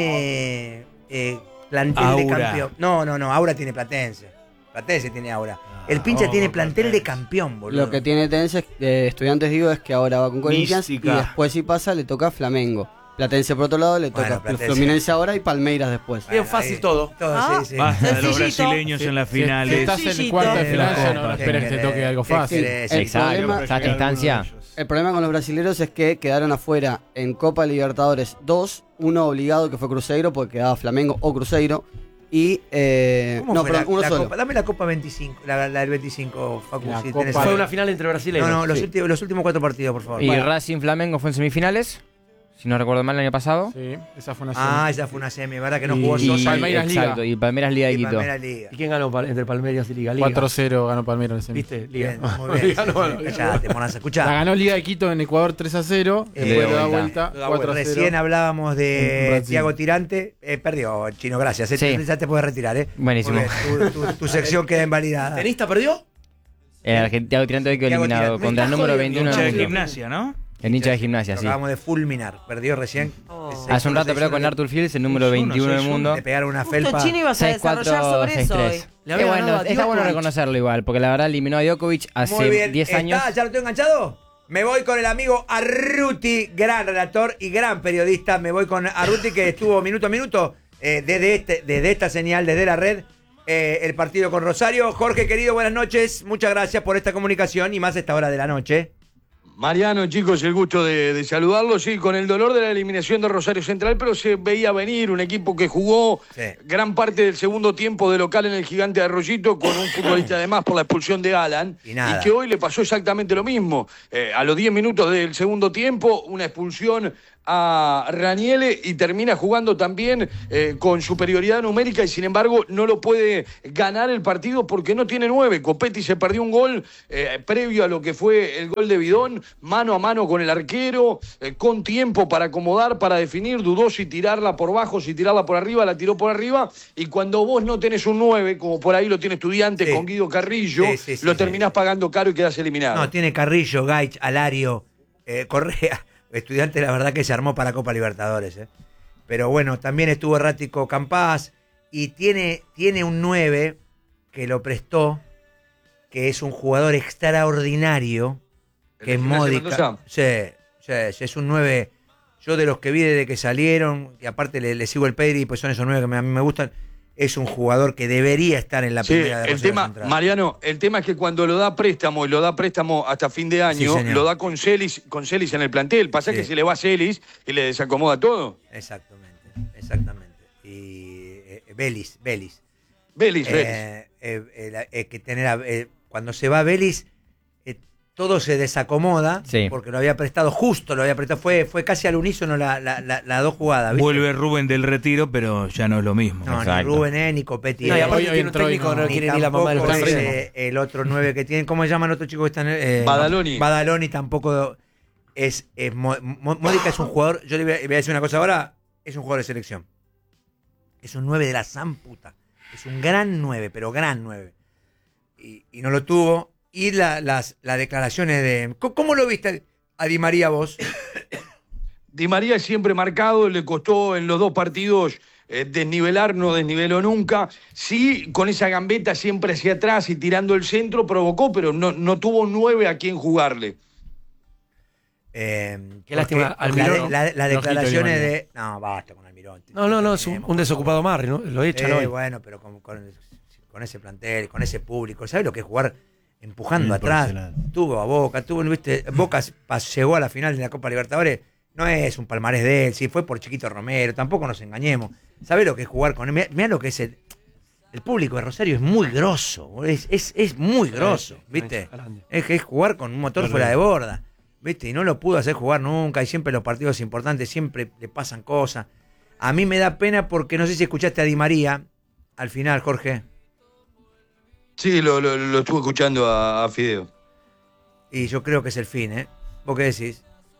Speaker 1: tiene eh, plantel de
Speaker 4: Aura.
Speaker 1: campeón. No, no, no, Aura tiene Platense. Platense tiene Aura. El pincha
Speaker 4: oh,
Speaker 1: tiene plantel de
Speaker 4: Platense.
Speaker 1: campeón, boludo.
Speaker 7: Lo que tiene Tense, eh, Estudiantes digo, es que ahora va con Corinthians
Speaker 4: Mística.
Speaker 7: y después si pasa le toca Flamengo. Platense por otro lado le
Speaker 1: Bueno,
Speaker 7: toca
Speaker 1: Platense.
Speaker 7: Fluminense ahora y Palmeiras después.
Speaker 5: Bien fácil
Speaker 1: ahí-
Speaker 5: todo.
Speaker 1: Todo,
Speaker 8: Ah.
Speaker 1: sí, sí.
Speaker 4: Basta de los
Speaker 8: Sencillito.
Speaker 4: brasileños en las
Speaker 3: Si- Si
Speaker 4: finales.
Speaker 3: estás en el
Speaker 8: Sencillito.
Speaker 3: cuarto de
Speaker 1: Eh,
Speaker 3: final, ya no,
Speaker 1: ¿qué
Speaker 3: no esperes que te
Speaker 1: querés?
Speaker 3: toque algo
Speaker 1: ¿Qué
Speaker 3: fácil.
Speaker 1: querés?
Speaker 7: El
Speaker 6: Exacto.
Speaker 7: problema-
Speaker 6: O sea, esta instancia.
Speaker 7: El problema con los brasileños es que quedaron afuera en Copa Libertadores dos, uno obligado que fue Cruzeiro porque quedaba Flamengo o Cruzeiro y eh,
Speaker 1: ¿Cómo
Speaker 7: no,
Speaker 1: fue
Speaker 7: perdón,
Speaker 1: la,
Speaker 7: uno
Speaker 1: la
Speaker 7: solo.
Speaker 1: Copa? Dame la Copa veinticinco, la, la del veinticinco, Facu.
Speaker 3: La
Speaker 1: si
Speaker 3: Copa-
Speaker 1: tenés
Speaker 5: Fue
Speaker 1: algo.
Speaker 5: una final entre brasileños.
Speaker 1: No, no, los,
Speaker 7: Sí.
Speaker 1: últimos, los últimos cuatro partidos, por favor.
Speaker 6: Y
Speaker 1: Bueno.
Speaker 6: Racing Flamengo fue en semifinales, si no recuerdo mal, el año pasado.
Speaker 3: Sí, esa fue una
Speaker 1: Ah,
Speaker 3: semi.
Speaker 1: esa fue una semi, ¿verdad? Que no
Speaker 3: Y-
Speaker 1: jugó
Speaker 3: y
Speaker 1: Sosa.
Speaker 3: Palmeiras Liga.
Speaker 6: Exacto, y Palmeiras Liga de
Speaker 1: y
Speaker 6: Quito.
Speaker 1: Palmeiras Liga.
Speaker 5: ¿Y quién ganó pa- entre Palmeiras y Liga? Liga.
Speaker 3: cuatro cero ganó Palmeiras en el semi.
Speaker 5: ¿Viste? Liga.
Speaker 1: Bien, muy bien.
Speaker 5: Liga,
Speaker 1: sí,
Speaker 5: no,
Speaker 1: sí.
Speaker 5: no,
Speaker 1: Callate, Monaza,
Speaker 3: La
Speaker 1: escuchá.
Speaker 3: ganó Liga de Quito en Ecuador tres a cero.
Speaker 1: Eh,
Speaker 3: Después le da
Speaker 6: vuelta.
Speaker 3: vuelta
Speaker 1: Ah,
Speaker 3: cuatro a cero.
Speaker 1: Recién hablábamos
Speaker 3: En
Speaker 1: de
Speaker 3: Brasil.
Speaker 1: Thiago Tirante. Eh, perdió, Chino, gracias. eh.
Speaker 6: Sí.
Speaker 1: Ya te puedes retirar, ¿eh?
Speaker 6: Buenísimo.
Speaker 1: Muy bien, Tu, tu- tu sección queda invalidada.
Speaker 5: ¿Tenista perdió?
Speaker 6: El Argentino Tirante hoy quedó
Speaker 1: Thiago
Speaker 6: eliminado
Speaker 1: Tirante.
Speaker 6: contra el
Speaker 1: Me
Speaker 6: número
Speaker 1: está
Speaker 6: veintiuno
Speaker 4: Hincha
Speaker 6: del
Speaker 4: de
Speaker 6: mundo.
Speaker 4: gimnasia, ¿no?
Speaker 6: El hincha de gimnasia,
Speaker 1: Lo
Speaker 6: sí.
Speaker 1: acabamos de fulminar. Perdió recién.
Speaker 8: Oh.
Speaker 1: Es
Speaker 6: Hace un rato
Speaker 1: seis
Speaker 6: peleó
Speaker 1: uno,
Speaker 6: con Arthur Fields, el número
Speaker 4: seis uno,
Speaker 6: veintiuno del
Speaker 4: seis uno.
Speaker 6: mundo.
Speaker 1: Le pegaron una
Speaker 8: Justo
Speaker 1: felpa.
Speaker 8: Chino ibas a
Speaker 6: seis cuatro,
Speaker 8: desarrollar sobre
Speaker 6: seis
Speaker 8: eso hoy.
Speaker 6: tres.
Speaker 5: Le
Speaker 6: Eh,
Speaker 5: había
Speaker 6: bueno,
Speaker 5: ganado a
Speaker 6: está bueno
Speaker 5: Djokovic.
Speaker 6: reconocerlo igual, porque la verdad eliminó a Djokovic
Speaker 1: Muy
Speaker 6: hace
Speaker 1: bien.
Speaker 6: diez años.
Speaker 1: ¿Está? ¿Ya lo tengo enganchado? Me voy con el amigo Arruti, gran relator y gran periodista. Me voy con Arruti, que estuvo minuto a minuto eh, desde, este, desde esta señal, desde la red, eh, el partido con Rosario. Jorge, querido, buenas noches. Muchas gracias por esta comunicación y más a esta hora de la noche.
Speaker 10: Mariano, chicos, el gusto de, de saludarlos, sí, con el dolor de la eliminación de Rosario Central, pero se veía venir un equipo que jugó
Speaker 1: Sí.
Speaker 10: gran parte del segundo tiempo de local en el Gigante de Arroyito con un futbolista además por la expulsión de Alan,
Speaker 1: Y nada.
Speaker 10: que hoy le pasó exactamente lo mismo. Eh, a los diez minutos del segundo tiempo, una expulsión a Raniele y termina jugando también eh, con superioridad numérica y sin embargo no lo puede ganar el partido porque no tiene nueve. Copetti se perdió un gol eh, previo a lo que fue el gol de Bidón, mano a mano con el arquero, eh, con tiempo para acomodar, para definir, dudó si tirarla por bajo, si tirarla por arriba, la tiró por arriba y cuando vos no tenés un nueve, como por ahí lo tiene Estudiantes
Speaker 1: Sí.
Speaker 10: con Guido Carrillo,
Speaker 1: Sí, sí, sí,
Speaker 10: lo
Speaker 1: sí.
Speaker 10: terminás pagando caro y quedás eliminado.
Speaker 1: No, tiene Carrillo, Gaich, Alario, eh, Correa. Estudiante, la verdad que se armó para Copa Libertadores. ¿eh? Pero bueno, también estuvo errático Campás y tiene, tiene un nueve que lo prestó, que es un jugador extraordinario,
Speaker 10: ¿El
Speaker 1: que
Speaker 10: de
Speaker 1: es
Speaker 10: Gimnasia
Speaker 1: módica.
Speaker 10: Mendoza?
Speaker 1: Sí, sí, sí, es un nueve. Yo de los que vi desde que salieron, y aparte le, le sigo el Pedri, pues son esos nueve que me- a mí me gustan, es un jugador que debería estar en la
Speaker 10: Sí,
Speaker 1: primera de
Speaker 10: el
Speaker 1: Rosario
Speaker 10: tema,
Speaker 1: Central.
Speaker 10: Mariano, el tema es que cuando lo da préstamo y lo da préstamo hasta fin de año,
Speaker 1: Sí, señor.
Speaker 10: lo da con Celis, con Celis en el plantel. Pasa
Speaker 1: Sí.
Speaker 10: que se le va a Celis y le desacomoda todo.
Speaker 1: Exactamente, exactamente. Y eh, Belis, Belis.
Speaker 10: Vélez, Vélez.
Speaker 1: Eh, eh, eh, la- eh, que tener a- eh, cuando se va Vélez, eh, todo se desacomoda
Speaker 6: Sí.
Speaker 1: porque lo había prestado, justo lo había prestado, fue, fue casi al unísono la- la- la- las dos jugadas. ¿viste?
Speaker 4: Vuelve Rubén del retiro, pero ya no es lo mismo.
Speaker 1: No, ni
Speaker 6: Exacto.
Speaker 1: Rubén, eh, ni Copetti.
Speaker 5: No, y
Speaker 1: eh,
Speaker 5: aparte
Speaker 3: Hoy- hoy
Speaker 5: tiene un
Speaker 3: entró y
Speaker 5: técnico que
Speaker 3: no-
Speaker 5: no
Speaker 1: ni
Speaker 5: quiere ni la mamá de los
Speaker 1: tampoco
Speaker 5: tres.
Speaker 1: ese, el otro nueve que tienen. ¿Cómo se llama el otro chico que está en el, eh,
Speaker 10: Badaloni.
Speaker 1: Badaloni tampoco es, es Mo- Mo- Módica es un jugador, yo le voy, a, le voy a decir una cosa ahora, es un jugador de selección. Es un nueve de la zamputa. Es un gran nueve, pero gran nueve. Y, y no lo tuvo. Y la- las, las declaraciones de... ¿Cómo, cómo lo viste a Di María vos?
Speaker 10: Di María es siempre marcado, le costó en los dos partidos eh, desnivelar no desniveló nunca. Sí, con esa gambeta siempre hacia atrás y tirando el centro provocó, pero no, no tuvo nueve a quien jugarle.
Speaker 1: Eh,
Speaker 5: Qué lástima, Almirón.
Speaker 1: Las la, la declaraciones de... No, basta con Almirón.
Speaker 5: No, no, no, es un, un desocupado Marri, ¿no? Lo echan
Speaker 1: eh,
Speaker 5: hoy.
Speaker 1: Bueno, pero con, con, con ese plantel, con ese público, ¿sabes lo que es jugar empujando atrás? Tuvo a Boca, tuvo, viste, Boca llegó a la final de la Copa Libertadores. No es un palmarés de él, sí, fue por Chiquito Romero, tampoco nos engañemos. ¿Sabes lo que es jugar con él? Mirá lo que es el... El público de Rosario es muy grosso, es, es, es muy grosso, ¿viste? Es que es jugar con un motor fuera de borda. ¿Viste? Y no lo pudo hacer jugar nunca, y siempre los partidos importantes, siempre le pasan cosas. A mí me da pena porque no sé si escuchaste a Di María al final, Jorge.
Speaker 10: Sí, lo, lo, lo estuve escuchando a, a Fideo.
Speaker 1: Y yo creo que es el fin, ¿eh? ¿Vos qué decís?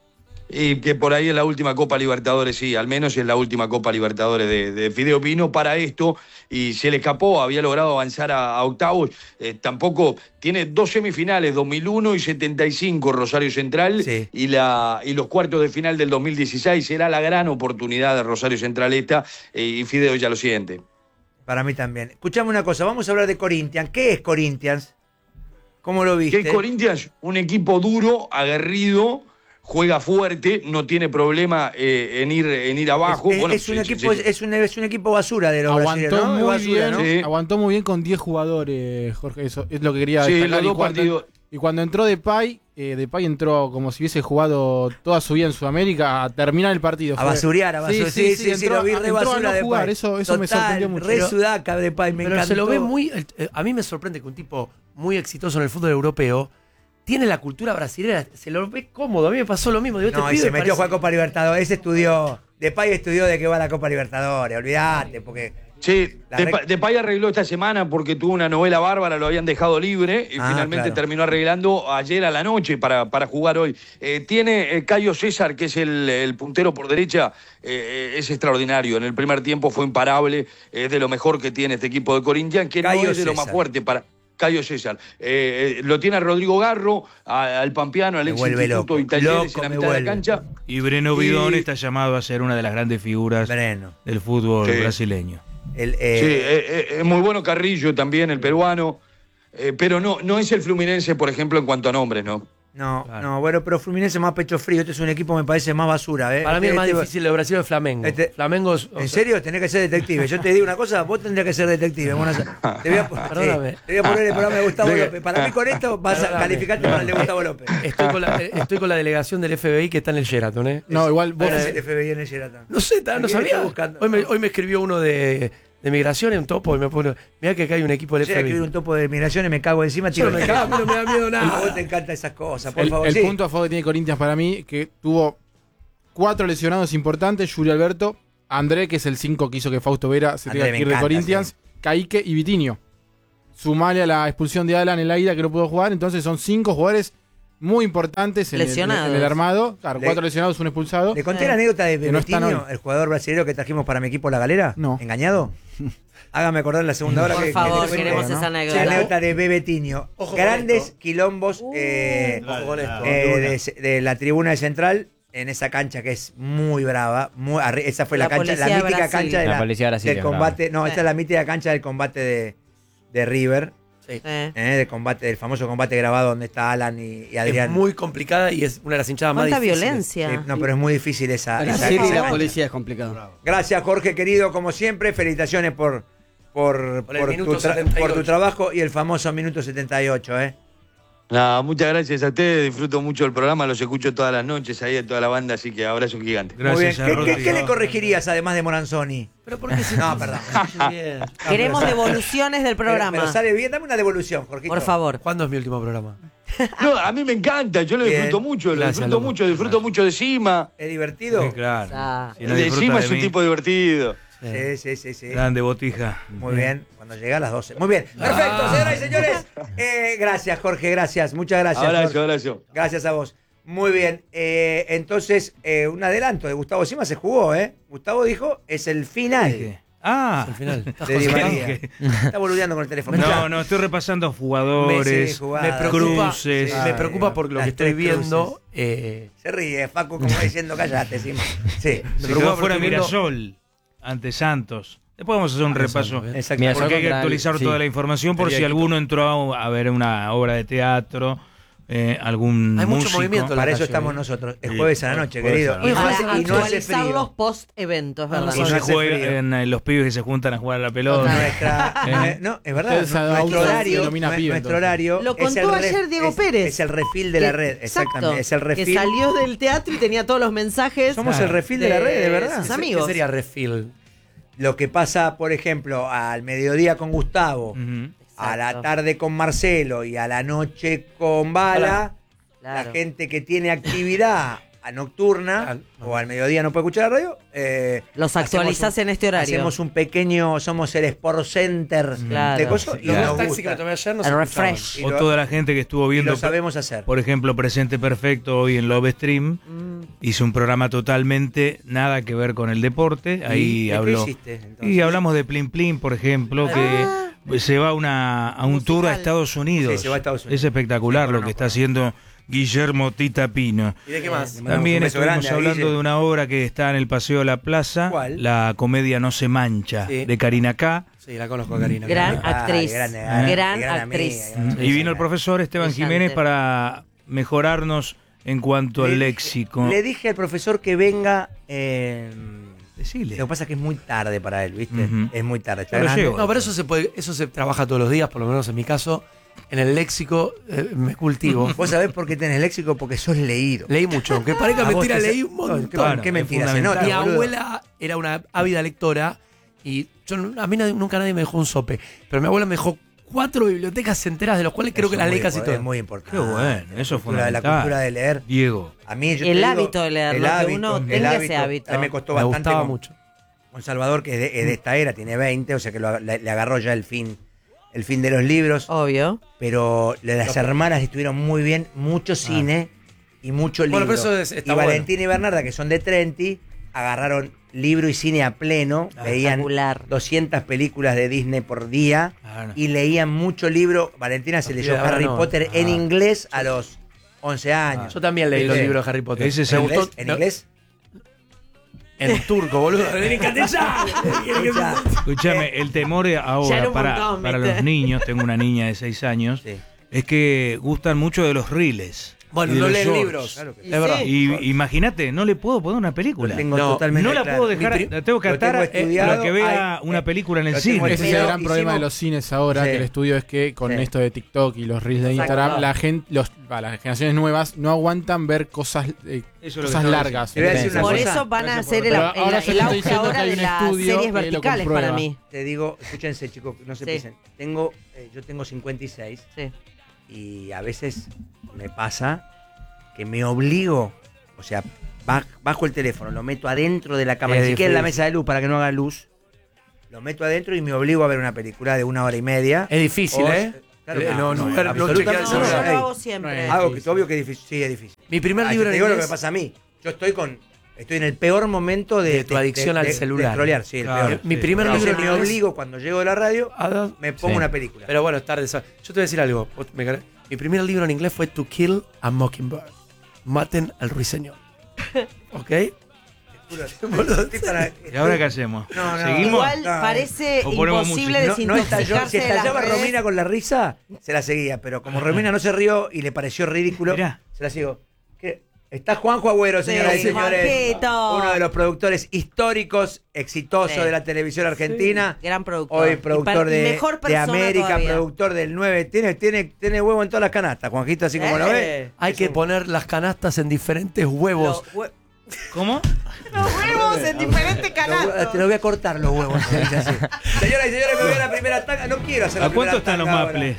Speaker 10: Y que por ahí en la última Copa Libertadores, sí, al menos en la última Copa Libertadores de, de Fideo vino para esto y se le escapó, había logrado avanzar a, a octavos. Eh, tampoco tiene dos semifinales, dos mil uno y setenta y cinco Rosario Central, sí. y, la, y los cuartos de final del dos mil dieciséis. Será la gran oportunidad de Rosario Central esta, eh, y Fideo ya lo siente.
Speaker 1: Para mí también. Escuchame una cosa, vamos a hablar de Corinthians. ¿Qué es Corinthians? ¿Cómo lo viste?
Speaker 10: ¿Qué es Corinthians? Un equipo duro, aguerrido, juega fuerte, no tiene problema eh, en ir en ir abajo.
Speaker 1: Es,
Speaker 10: bueno,
Speaker 1: es, un
Speaker 10: sí,
Speaker 1: equipo,
Speaker 10: sí, sí.
Speaker 1: es, un, es un equipo basura de los
Speaker 3: aguantó
Speaker 1: brasileños, ¿no?
Speaker 3: muy
Speaker 1: Basura,
Speaker 3: bien,
Speaker 1: ¿no?
Speaker 3: sí. Aguantó muy bien con diez jugadores, Jorge. Eso es lo que quería
Speaker 10: Sí,
Speaker 3: destacar.
Speaker 10: los dos
Speaker 3: y, cuando,
Speaker 10: partidos.
Speaker 3: y cuando entró Depay, eh, Depay entró como si hubiese jugado toda su vida en Sudamérica a terminar el partido.
Speaker 1: A basurear, a basurear. Sí, sí, sí, sí,
Speaker 3: entró,
Speaker 1: lo vi re basura
Speaker 3: a no
Speaker 1: de
Speaker 3: jugar.
Speaker 1: Depay.
Speaker 3: Eso, eso
Speaker 1: Total,
Speaker 3: me sorprendió mucho.
Speaker 1: Re sudaca Depay, me
Speaker 5: Pero
Speaker 1: encantó.
Speaker 5: se lo ve muy... eh, a mí me sorprende que un tipo muy exitoso en el fútbol europeo tiene la cultura brasileña, se lo ve cómodo. A mí me pasó lo mismo. Digo,
Speaker 1: no,
Speaker 5: este
Speaker 1: y se metió
Speaker 5: parece...
Speaker 1: a jugar Copa Libertadores. Ese estudió. Depay estudió de qué va la Copa Libertadores. Olvídate, porque.
Speaker 10: Sí, Depay,
Speaker 1: rec...
Speaker 10: Depay arregló esta semana porque tuvo una novela bárbara, lo habían dejado libre y
Speaker 1: ah,
Speaker 10: finalmente
Speaker 1: claro.
Speaker 10: terminó arreglando ayer a la noche para, para jugar hoy. Eh, tiene eh, Caio César, que es el, el puntero por derecha, eh, es extraordinario. En el primer tiempo fue imparable, es de lo mejor que tiene este equipo de Corinthians, que
Speaker 1: Caio
Speaker 10: no es de
Speaker 1: César.
Speaker 10: lo más fuerte para... Caio César. Eh, eh, lo tiene a Rodrigo Garro, a, al Pampeano, al
Speaker 1: Me
Speaker 10: ex
Speaker 1: vuelve
Speaker 10: instituto
Speaker 1: loco.
Speaker 10: Talleres
Speaker 1: Loco
Speaker 10: en la
Speaker 1: me
Speaker 10: mitad de
Speaker 1: vuelve.
Speaker 10: la cancha.
Speaker 4: Y Breno Bidón
Speaker 10: Y-
Speaker 4: está llamado a ser una de las grandes figuras
Speaker 1: Breno.
Speaker 4: del fútbol
Speaker 10: Sí.
Speaker 4: brasileño.
Speaker 1: El, eh,
Speaker 10: Sí, eh, eh, es muy bueno Carrillo también, el peruano. Eh, pero no, no es el Fluminense, por ejemplo, en cuanto a nombres, ¿no?
Speaker 1: No,
Speaker 4: Claro.
Speaker 1: no, bueno, pero Fluminense más pecho frío. Este es un equipo, me parece, más basura. ¿eh?
Speaker 5: Para mí el
Speaker 1: Este-
Speaker 5: más
Speaker 1: este-
Speaker 5: difícil de Brasil es Flamengo.
Speaker 1: Este-
Speaker 5: Flamengo es- o
Speaker 1: ¿En
Speaker 5: sea,
Speaker 1: serio? Tenés que ser detective. Yo te digo una cosa, vos tendrías que ser detective. Mona Sa- te, voy a,
Speaker 5: Perdóname.
Speaker 1: sí, te voy a poner el programa de Gustavo
Speaker 10: De-
Speaker 1: López. Para mí con esto vas a
Speaker 5: Perdóname.
Speaker 1: calificarte para el de Gustavo López.
Speaker 5: Estoy con, la, eh, estoy con la delegación del F B I que está en el Sheraton, ¿eh?
Speaker 3: No, igual vos.
Speaker 1: Vos el F B I en el Sheraton.
Speaker 5: No sé, ta- no
Speaker 1: ¿Quién está
Speaker 5: sabía.
Speaker 1: buscando?
Speaker 5: Hoy me, hoy me escribió uno de, de migración en topo y me pone, mirá que acá hay un equipo del
Speaker 1: Yo escribí
Speaker 5: F B I.
Speaker 1: un topo de migración y me cago encima.
Speaker 5: Yo no
Speaker 1: tiro
Speaker 5: me
Speaker 1: el-
Speaker 5: cago, a mí no me da miedo
Speaker 1: A
Speaker 5: nada.
Speaker 1: vos te encantan esas cosas, por
Speaker 3: El,
Speaker 1: favor.
Speaker 3: el
Speaker 1: sí.
Speaker 3: punto a favor que tiene Corinthians para mí, que tuvo cuatro lesionados importantes: Julio Alberto, André, que es el cinco que hizo que Fausto Vera se
Speaker 1: André
Speaker 3: tenga
Speaker 1: me
Speaker 3: que ir de
Speaker 1: encanta,
Speaker 3: Corinthians, Caíque y Vitinho. Sumale a la expulsión de Alan en la ida que no pudo jugar, entonces son cinco jugadores muy importantes en, el,
Speaker 8: Lesionados.
Speaker 3: en el armado. Claro,
Speaker 1: Le-
Speaker 3: cuatro lesionados, un expulsado.
Speaker 1: ¿Le conté
Speaker 8: Eh.
Speaker 1: la anécdota de
Speaker 3: Que no están
Speaker 1: Bebetinho,
Speaker 3: hoy.
Speaker 1: el jugador brasileño que trajimos para mi equipo La Galera?
Speaker 3: No.
Speaker 1: ¿Engañado? Hágame acordar en la segunda hora.
Speaker 8: Por
Speaker 1: que,
Speaker 8: favor,
Speaker 1: que-
Speaker 8: queremos
Speaker 1: ¿no?
Speaker 8: esa anécdota.
Speaker 1: Sí, la anécdota de Bebetinho.
Speaker 5: Ojo con
Speaker 1: Grandes
Speaker 5: esto.
Speaker 1: quilombos eh,
Speaker 5: Ojo con esto.
Speaker 1: eh, de, de la tribuna de Central en esa cancha que es muy brava. Muy, arri- esa fue la,
Speaker 8: La
Speaker 1: cancha, la
Speaker 8: policía de
Speaker 1: mítica
Speaker 8: Brasil.
Speaker 1: cancha de
Speaker 6: La
Speaker 1: la-
Speaker 6: policía de Brasil
Speaker 1: del
Speaker 6: es
Speaker 1: combate. No,
Speaker 8: Sí.
Speaker 1: esta es la mítica cancha del combate de, de River.
Speaker 5: Sí.
Speaker 8: Eh.
Speaker 1: Eh, del combate, del famoso combate grabado donde está Alan y, y Adrián.
Speaker 5: Es muy complicada y es una de las hinchadas más
Speaker 8: ¿Cuánta
Speaker 5: difíciles.
Speaker 8: violencia?
Speaker 1: Sí, no, pero es muy difícil esa. esa-
Speaker 7: Brasil y
Speaker 1: esa
Speaker 7: la
Speaker 1: cancha.
Speaker 7: policía es complicado.
Speaker 1: Gracias, Jorge, querido, como siempre. Felicitaciones por, por,
Speaker 5: Por el
Speaker 1: por
Speaker 5: minuto
Speaker 1: tu, tra-
Speaker 5: setenta y ocho.
Speaker 1: por tu trabajo y el famoso minuto setenta y ocho, ¿eh?
Speaker 10: Nada, muchas gracias a ustedes, disfruto mucho el programa, los escucho todas las noches ahí a toda la banda, así que abrazo gigante.
Speaker 1: Muy bien.
Speaker 4: Gracias a
Speaker 1: ¿Qué, qué-
Speaker 4: Rodrigo.
Speaker 1: qué le corregirías además de Moranzoni?
Speaker 5: Pero ¿por qué se
Speaker 1: No, perdón.
Speaker 5: Bien.
Speaker 8: Queremos
Speaker 1: pero-
Speaker 8: devoluciones del
Speaker 1: Pero,
Speaker 8: programa.
Speaker 1: pero sale bien, dame una devolución, Jorge.
Speaker 8: Por favor.
Speaker 5: ¿Cuándo es mi último programa?
Speaker 10: No, a mí me encanta, yo lo
Speaker 1: Bien.
Speaker 10: disfruto mucho, lo
Speaker 5: Gracias,
Speaker 10: disfruto
Speaker 5: loco.
Speaker 10: mucho, disfruto mucho de Cima.
Speaker 1: ¿Es divertido?
Speaker 4: Sí, claro.
Speaker 8: Ah.
Speaker 4: Si no
Speaker 10: de
Speaker 4: disfruta
Speaker 10: Cima
Speaker 4: de
Speaker 10: es un
Speaker 4: mí,
Speaker 10: tipo divertido.
Speaker 1: Sí, sí, sí, sí.
Speaker 4: grande botija.
Speaker 1: Muy bien. Cuando llega a las doce. Muy bien. Perfecto, señoras y señores. Eh, gracias, Jorge, gracias. Muchas gracias.
Speaker 10: Abrazo,
Speaker 1: Jorge.
Speaker 10: abrazo.
Speaker 1: Gracias a vos. Muy bien. Eh, entonces, eh, un adelanto de Gustavo Sima se jugó, ¿eh? Gustavo dijo, es el final.
Speaker 4: Ah,
Speaker 5: Al final.
Speaker 1: De Di María. Está boludeando con el teléfono.
Speaker 4: no, no, estoy repasando jugadores,
Speaker 1: Sí, jugadas.
Speaker 5: Me preocupa,
Speaker 4: cruces.
Speaker 1: Sí.
Speaker 5: me preocupa por lo
Speaker 1: Las
Speaker 5: que estoy
Speaker 1: tres
Speaker 5: viendo. Eh,
Speaker 1: Se ríe, Facu, como diciendo, callate, Sima. Sí.
Speaker 5: me
Speaker 4: Se
Speaker 5: preocupa
Speaker 4: quedó
Speaker 5: porque
Speaker 4: fuera
Speaker 5: estoy viendo-
Speaker 4: Mirasol. ante Santos. Después vamos a hacer un repaso.
Speaker 1: Exacto.
Speaker 4: Porque hay que actualizar
Speaker 3: sí.
Speaker 4: toda la información por
Speaker 3: Sería
Speaker 4: si
Speaker 3: equipo.
Speaker 4: alguno entró a ver una obra de teatro, eh, algún
Speaker 5: Hay mucho
Speaker 4: músico.
Speaker 5: movimiento en la
Speaker 1: Para eso
Speaker 5: calle,
Speaker 1: estamos
Speaker 5: ¿eh?
Speaker 1: nosotros. El
Speaker 2: Sí,
Speaker 1: jueves a la noche,
Speaker 2: jueves
Speaker 1: querido.
Speaker 2: a la
Speaker 1: Y no
Speaker 8: Para
Speaker 1: hace, y no hace
Speaker 8: actualizarlos
Speaker 1: frío.
Speaker 8: post-eventos, ¿verdad?
Speaker 4: Y
Speaker 1: no
Speaker 4: se
Speaker 1: hace
Speaker 4: juega
Speaker 1: frío.
Speaker 4: en, en los pibes que se juntan a jugar a la pelota.
Speaker 1: Nuestra,
Speaker 4: Eh.
Speaker 1: no, es verdad.
Speaker 3: Ustedes a
Speaker 1: Nuestro
Speaker 3: auto
Speaker 1: horario,
Speaker 3: denomina
Speaker 1: nue-
Speaker 3: pibe,
Speaker 1: nuestro
Speaker 3: entonces.
Speaker 1: horario
Speaker 8: Lo
Speaker 1: es
Speaker 8: contó
Speaker 1: el ref-
Speaker 8: ayer Diego
Speaker 1: es-
Speaker 8: Pérez.
Speaker 1: Es el refil de la red, exactamente.
Speaker 8: Exacto,
Speaker 1: Es el
Speaker 8: que
Speaker 1: refil.
Speaker 8: salió del teatro y tenía todos los mensajes.
Speaker 1: Somos
Speaker 4: Claro.
Speaker 1: el refil de, la red, de verdad.
Speaker 8: sus
Speaker 5: ¿Qué
Speaker 8: amigos.
Speaker 5: sería refill?
Speaker 1: Lo que pasa, por ejemplo, al mediodía con Gustavo,
Speaker 4: Ujú.
Speaker 1: a la
Speaker 8: Exacto.
Speaker 1: tarde con Marcelo y a la noche con Bala,
Speaker 8: Claro.
Speaker 1: la gente que tiene actividad a nocturna
Speaker 5: Claro.
Speaker 1: o al mediodía no puede escuchar la radio, eh,
Speaker 8: Los
Speaker 1: hacemos
Speaker 8: actualizás
Speaker 1: un-
Speaker 8: en este horario.
Speaker 1: Hacemos un pequeño, somos el Sport Center
Speaker 8: Claro.
Speaker 1: de cosas.
Speaker 5: Los
Speaker 1: y nos
Speaker 5: dos taxis
Speaker 1: gusta.
Speaker 5: que me tomé ayer no
Speaker 8: El
Speaker 5: se
Speaker 8: refresh.
Speaker 5: escuchaban.
Speaker 1: Y
Speaker 4: O
Speaker 1: lo-
Speaker 4: toda la gente que estuvo
Speaker 1: y
Speaker 4: viendo,
Speaker 1: lo sabemos hacer.
Speaker 4: por ejemplo, Presente Perfecto hoy en Love Stream,
Speaker 8: Mm.
Speaker 4: hizo un programa totalmente nada que ver con el deporte. Ahí
Speaker 1: ¿Y qué
Speaker 4: habló.
Speaker 1: hiciste, entonces?
Speaker 4: Y hablamos de Plin Plin, por ejemplo,
Speaker 8: Ah.
Speaker 4: que se va a, una, a un tour a
Speaker 8: Musical.
Speaker 4: Estados Unidos.
Speaker 1: Sí, se va a Estados Unidos.
Speaker 4: Es espectacular
Speaker 1: Sí,
Speaker 4: lo
Speaker 1: bueno,
Speaker 4: que está
Speaker 1: bueno.
Speaker 4: haciendo Guillermo Tita Pino.
Speaker 5: ¿Y de qué más?
Speaker 1: Le mandamos
Speaker 4: También
Speaker 1: un beso
Speaker 4: estuvimos
Speaker 1: grande a
Speaker 4: hablando
Speaker 1: Guille.
Speaker 4: de una obra que está en el Paseo de la Plaza,
Speaker 1: ¿Cuál?
Speaker 4: la comedia No se mancha,
Speaker 5: Sí.
Speaker 4: de Karina K.
Speaker 5: Sí, la conozco a Karina.
Speaker 8: Gran
Speaker 1: Ay,
Speaker 8: actriz.
Speaker 1: grande,
Speaker 8: gran,
Speaker 1: grande, grande
Speaker 8: actriz.
Speaker 1: amiga,
Speaker 4: Y vino el profesor Esteban
Speaker 8: Brillante.
Speaker 4: Jiménez para mejorarnos en cuanto al léxico.
Speaker 1: Le dije al profesor que venga. Eh,
Speaker 4: Decile.
Speaker 1: lo que pasa es que es muy tarde para él, ¿viste?
Speaker 4: Ujú.
Speaker 1: Es muy tarde. Está
Speaker 4: Yo lo
Speaker 1: grande.
Speaker 4: llevo.
Speaker 5: No, pero eso se puede, eso se trabaja todos los días, por lo menos en mi caso. En el léxico eh, me cultivo.
Speaker 1: ¿Vos sabés por qué tenés léxico? Porque sos leído.
Speaker 5: Leí mucho, aunque parezca
Speaker 1: A vos
Speaker 5: mentira,
Speaker 1: te-
Speaker 5: leí un
Speaker 1: No,
Speaker 5: montón.
Speaker 1: ¿Qué,
Speaker 4: Claro,
Speaker 1: qué
Speaker 4: es
Speaker 1: mentira? Se
Speaker 4: fundamental.
Speaker 1: nota,
Speaker 5: Mi
Speaker 1: boludo.
Speaker 5: abuela era una ávida lectora y yo, no- a mí nadie- nunca nadie me dejó un sope, pero mi abuela me dejó cuatro bibliotecas enteras, de los cuales creo
Speaker 1: Eso
Speaker 5: que las
Speaker 1: es
Speaker 5: leí
Speaker 1: muy
Speaker 5: casi
Speaker 1: impo-
Speaker 5: todas.
Speaker 1: Es muy importante.
Speaker 4: Qué bueno, eso es
Speaker 1: La cultura, la
Speaker 4: fundamental.
Speaker 1: cultura de leer.
Speaker 4: Diego.
Speaker 1: A mí, yo
Speaker 8: El
Speaker 1: te digo,
Speaker 8: hábito de leer,
Speaker 1: el
Speaker 8: ¿no? Que
Speaker 1: hábito,
Speaker 8: uno
Speaker 1: el
Speaker 8: tenga ese hábito.
Speaker 1: A mí me costó
Speaker 5: Me
Speaker 1: bastante.
Speaker 5: gustaba
Speaker 1: con-
Speaker 5: mucho.
Speaker 1: Con Salvador, que es de, es de esta era, tiene veinte, o sea que lo- le, le agarró ya el fin, el fin de los libros.
Speaker 8: Obvio.
Speaker 1: Pero las hermanas estuvieron muy bien, mucho cine y mucho libro.
Speaker 5: Bueno, pero eso es- está
Speaker 1: y
Speaker 5: bueno.
Speaker 1: Valentina y Bernarda, que son de Trenti, agarraron libro y cine a pleno, veían
Speaker 8: Espectacular.
Speaker 1: doscientas películas de Disney por día
Speaker 4: Ah, no.
Speaker 1: y leían mucho libro. Valentina se
Speaker 5: A
Speaker 1: leyó
Speaker 5: partir de ahora
Speaker 1: Harry
Speaker 5: no.
Speaker 1: Potter en
Speaker 5: Ah.
Speaker 1: inglés a los once años.
Speaker 5: Yo también leí los
Speaker 1: Sí.
Speaker 5: libros de Harry Potter.
Speaker 4: Ese es
Speaker 5: Me
Speaker 4: el-
Speaker 5: gustó-
Speaker 1: ¿En
Speaker 5: no,
Speaker 1: inglés?
Speaker 5: En turco, boludo. En castellano.
Speaker 1: Escuchá.
Speaker 4: Escúchame, el temor
Speaker 8: Ya
Speaker 4: ahora
Speaker 8: era un
Speaker 4: para,
Speaker 8: montón,
Speaker 4: para
Speaker 8: ¿viste?
Speaker 4: los niños, tengo una niña de seis años,
Speaker 1: Sí.
Speaker 4: es que gustan mucho de los reels.
Speaker 5: Bueno,
Speaker 4: y de
Speaker 5: no
Speaker 4: los
Speaker 5: leen
Speaker 4: shorts.
Speaker 5: libros.
Speaker 1: Claro que sí.
Speaker 5: Es verdad.
Speaker 4: Y imagínate, no le puedo poner una película.
Speaker 1: Lo tengo
Speaker 5: No,
Speaker 1: totalmente
Speaker 4: No la
Speaker 1: claro.
Speaker 4: puedo dejar,
Speaker 5: Mi pri-
Speaker 4: la tengo que
Speaker 1: lo
Speaker 4: atar
Speaker 1: tengo
Speaker 4: eh,
Speaker 1: estudiado,
Speaker 4: para que vea
Speaker 1: hay-
Speaker 4: una
Speaker 1: eh,
Speaker 4: película en el
Speaker 1: lo tengo
Speaker 4: cine.
Speaker 3: Ese es el
Speaker 1: Pero
Speaker 3: gran problema
Speaker 1: hicimos-
Speaker 3: de los cines ahora,
Speaker 1: Sí.
Speaker 3: que el estudio es que con
Speaker 1: Sí.
Speaker 3: esto de TikTok y los reels de
Speaker 8: Exacto.
Speaker 3: Instagram, la gente, los, va, las generaciones nuevas no aguantan ver cosas, eh,
Speaker 4: Eso es lo que
Speaker 3: cosas
Speaker 4: estaba
Speaker 3: largas.
Speaker 1: Te voy a decir una
Speaker 8: Por
Speaker 1: cosa.
Speaker 8: eso van a
Speaker 3: Gracias
Speaker 8: hacer
Speaker 3: por-
Speaker 8: el,
Speaker 3: Pero
Speaker 8: el-
Speaker 3: ahora
Speaker 8: el
Speaker 3: yo te estoy
Speaker 8: auge
Speaker 3: diciendo que
Speaker 8: ahora
Speaker 3: hay
Speaker 8: de
Speaker 3: un
Speaker 8: las
Speaker 3: estudio
Speaker 8: series
Speaker 3: que lo
Speaker 8: verticales para
Speaker 3: comprueba.
Speaker 8: mí.
Speaker 1: Te digo, escúchense chicos, no se
Speaker 8: Sí.
Speaker 1: pisen. Tengo, eh, yo tengo cincuenta y seis
Speaker 8: Sí.
Speaker 1: y a veces me pasa que me obligo, o sea, baj- bajo el teléfono, lo meto adentro de la cama,
Speaker 5: Es
Speaker 1: ni siquiera en la
Speaker 5: difícil.
Speaker 1: mesa de luz para que no haga luz, lo meto adentro y me obligo a ver una película de una hora y media.
Speaker 5: Es difícil,
Speaker 1: O-
Speaker 5: ¿eh?
Speaker 1: Claro,
Speaker 5: Eh, no, no,
Speaker 1: no,
Speaker 5: no, chequear el
Speaker 8: No,
Speaker 1: absolutamente
Speaker 8: yo
Speaker 5: celular.
Speaker 8: lo
Speaker 1: Ey,
Speaker 8: hago siempre.
Speaker 3: no
Speaker 1: Algo que es obvio que es difícil, sí es difícil.
Speaker 5: Mi primer
Speaker 1: Ah,
Speaker 5: libro
Speaker 1: yo te
Speaker 5: en
Speaker 1: digo lo que
Speaker 5: inglés-
Speaker 1: me pasa a mí. Yo estoy con, estoy en el peor momento de,
Speaker 5: De tu adicción al celular.
Speaker 1: De scrollear, sí, el
Speaker 4: Claro.
Speaker 1: peor.
Speaker 5: Mi
Speaker 4: Sí.
Speaker 5: primer
Speaker 1: Entonces
Speaker 5: libro en
Speaker 1: me
Speaker 5: inglés-
Speaker 1: obligo cuando llego de la radio,
Speaker 5: Ah,
Speaker 1: me pongo
Speaker 4: Sí.
Speaker 1: una película.
Speaker 5: Pero bueno, es tarde. Yo te voy a decir algo. Vos me querés- Mi primer libro en inglés fue To Kill a Mockingbird. Maten al ruiseñor. ¿Ok? Boludo,
Speaker 1: Estoy para-
Speaker 4: ¿Y ahora qué hacemos?
Speaker 1: No, no.
Speaker 4: ¿Seguimos?
Speaker 8: Igual
Speaker 1: No,
Speaker 8: parece
Speaker 4: o ponemos
Speaker 8: imposible
Speaker 1: No, no estalló,
Speaker 8: desintoxicarse
Speaker 1: si
Speaker 8: de las
Speaker 1: estallaba
Speaker 8: redes.
Speaker 1: Romina con la risa, se la seguía, pero como Romina no se rió y le pareció ridículo,
Speaker 4: Mirá.
Speaker 1: se la sigo. ¿Qué? Está Juanjo Agüero,
Speaker 8: Sí,
Speaker 1: señoras y señores.
Speaker 8: Juanjito.
Speaker 1: Uno de los productores históricos, exitosos
Speaker 8: Sí.
Speaker 1: de la televisión argentina.
Speaker 8: Gran productor.
Speaker 1: Hoy
Speaker 8: Y
Speaker 1: productor
Speaker 8: par- y
Speaker 1: de,
Speaker 8: mejor
Speaker 1: de
Speaker 8: persona
Speaker 1: América,
Speaker 8: todavía.
Speaker 1: productor del nueve. Tiene, tiene, tiene huevo en todas las canastas, Juanjito, así como lo ve.
Speaker 8: Eh.
Speaker 5: Hay que poner las canastas en diferentes huevos.
Speaker 8: Los hue-
Speaker 4: ¿Cómo?
Speaker 8: los huevos en diferentes
Speaker 1: Los hue-
Speaker 8: canastos.
Speaker 1: te lo voy a cortar los huevos. se dice así. Señoras y señores, me voy a la primera tanga. No quiero hacer la
Speaker 4: ¿A cuánto
Speaker 1: primera
Speaker 4: están los
Speaker 1: tanga ahora.
Speaker 4: maples?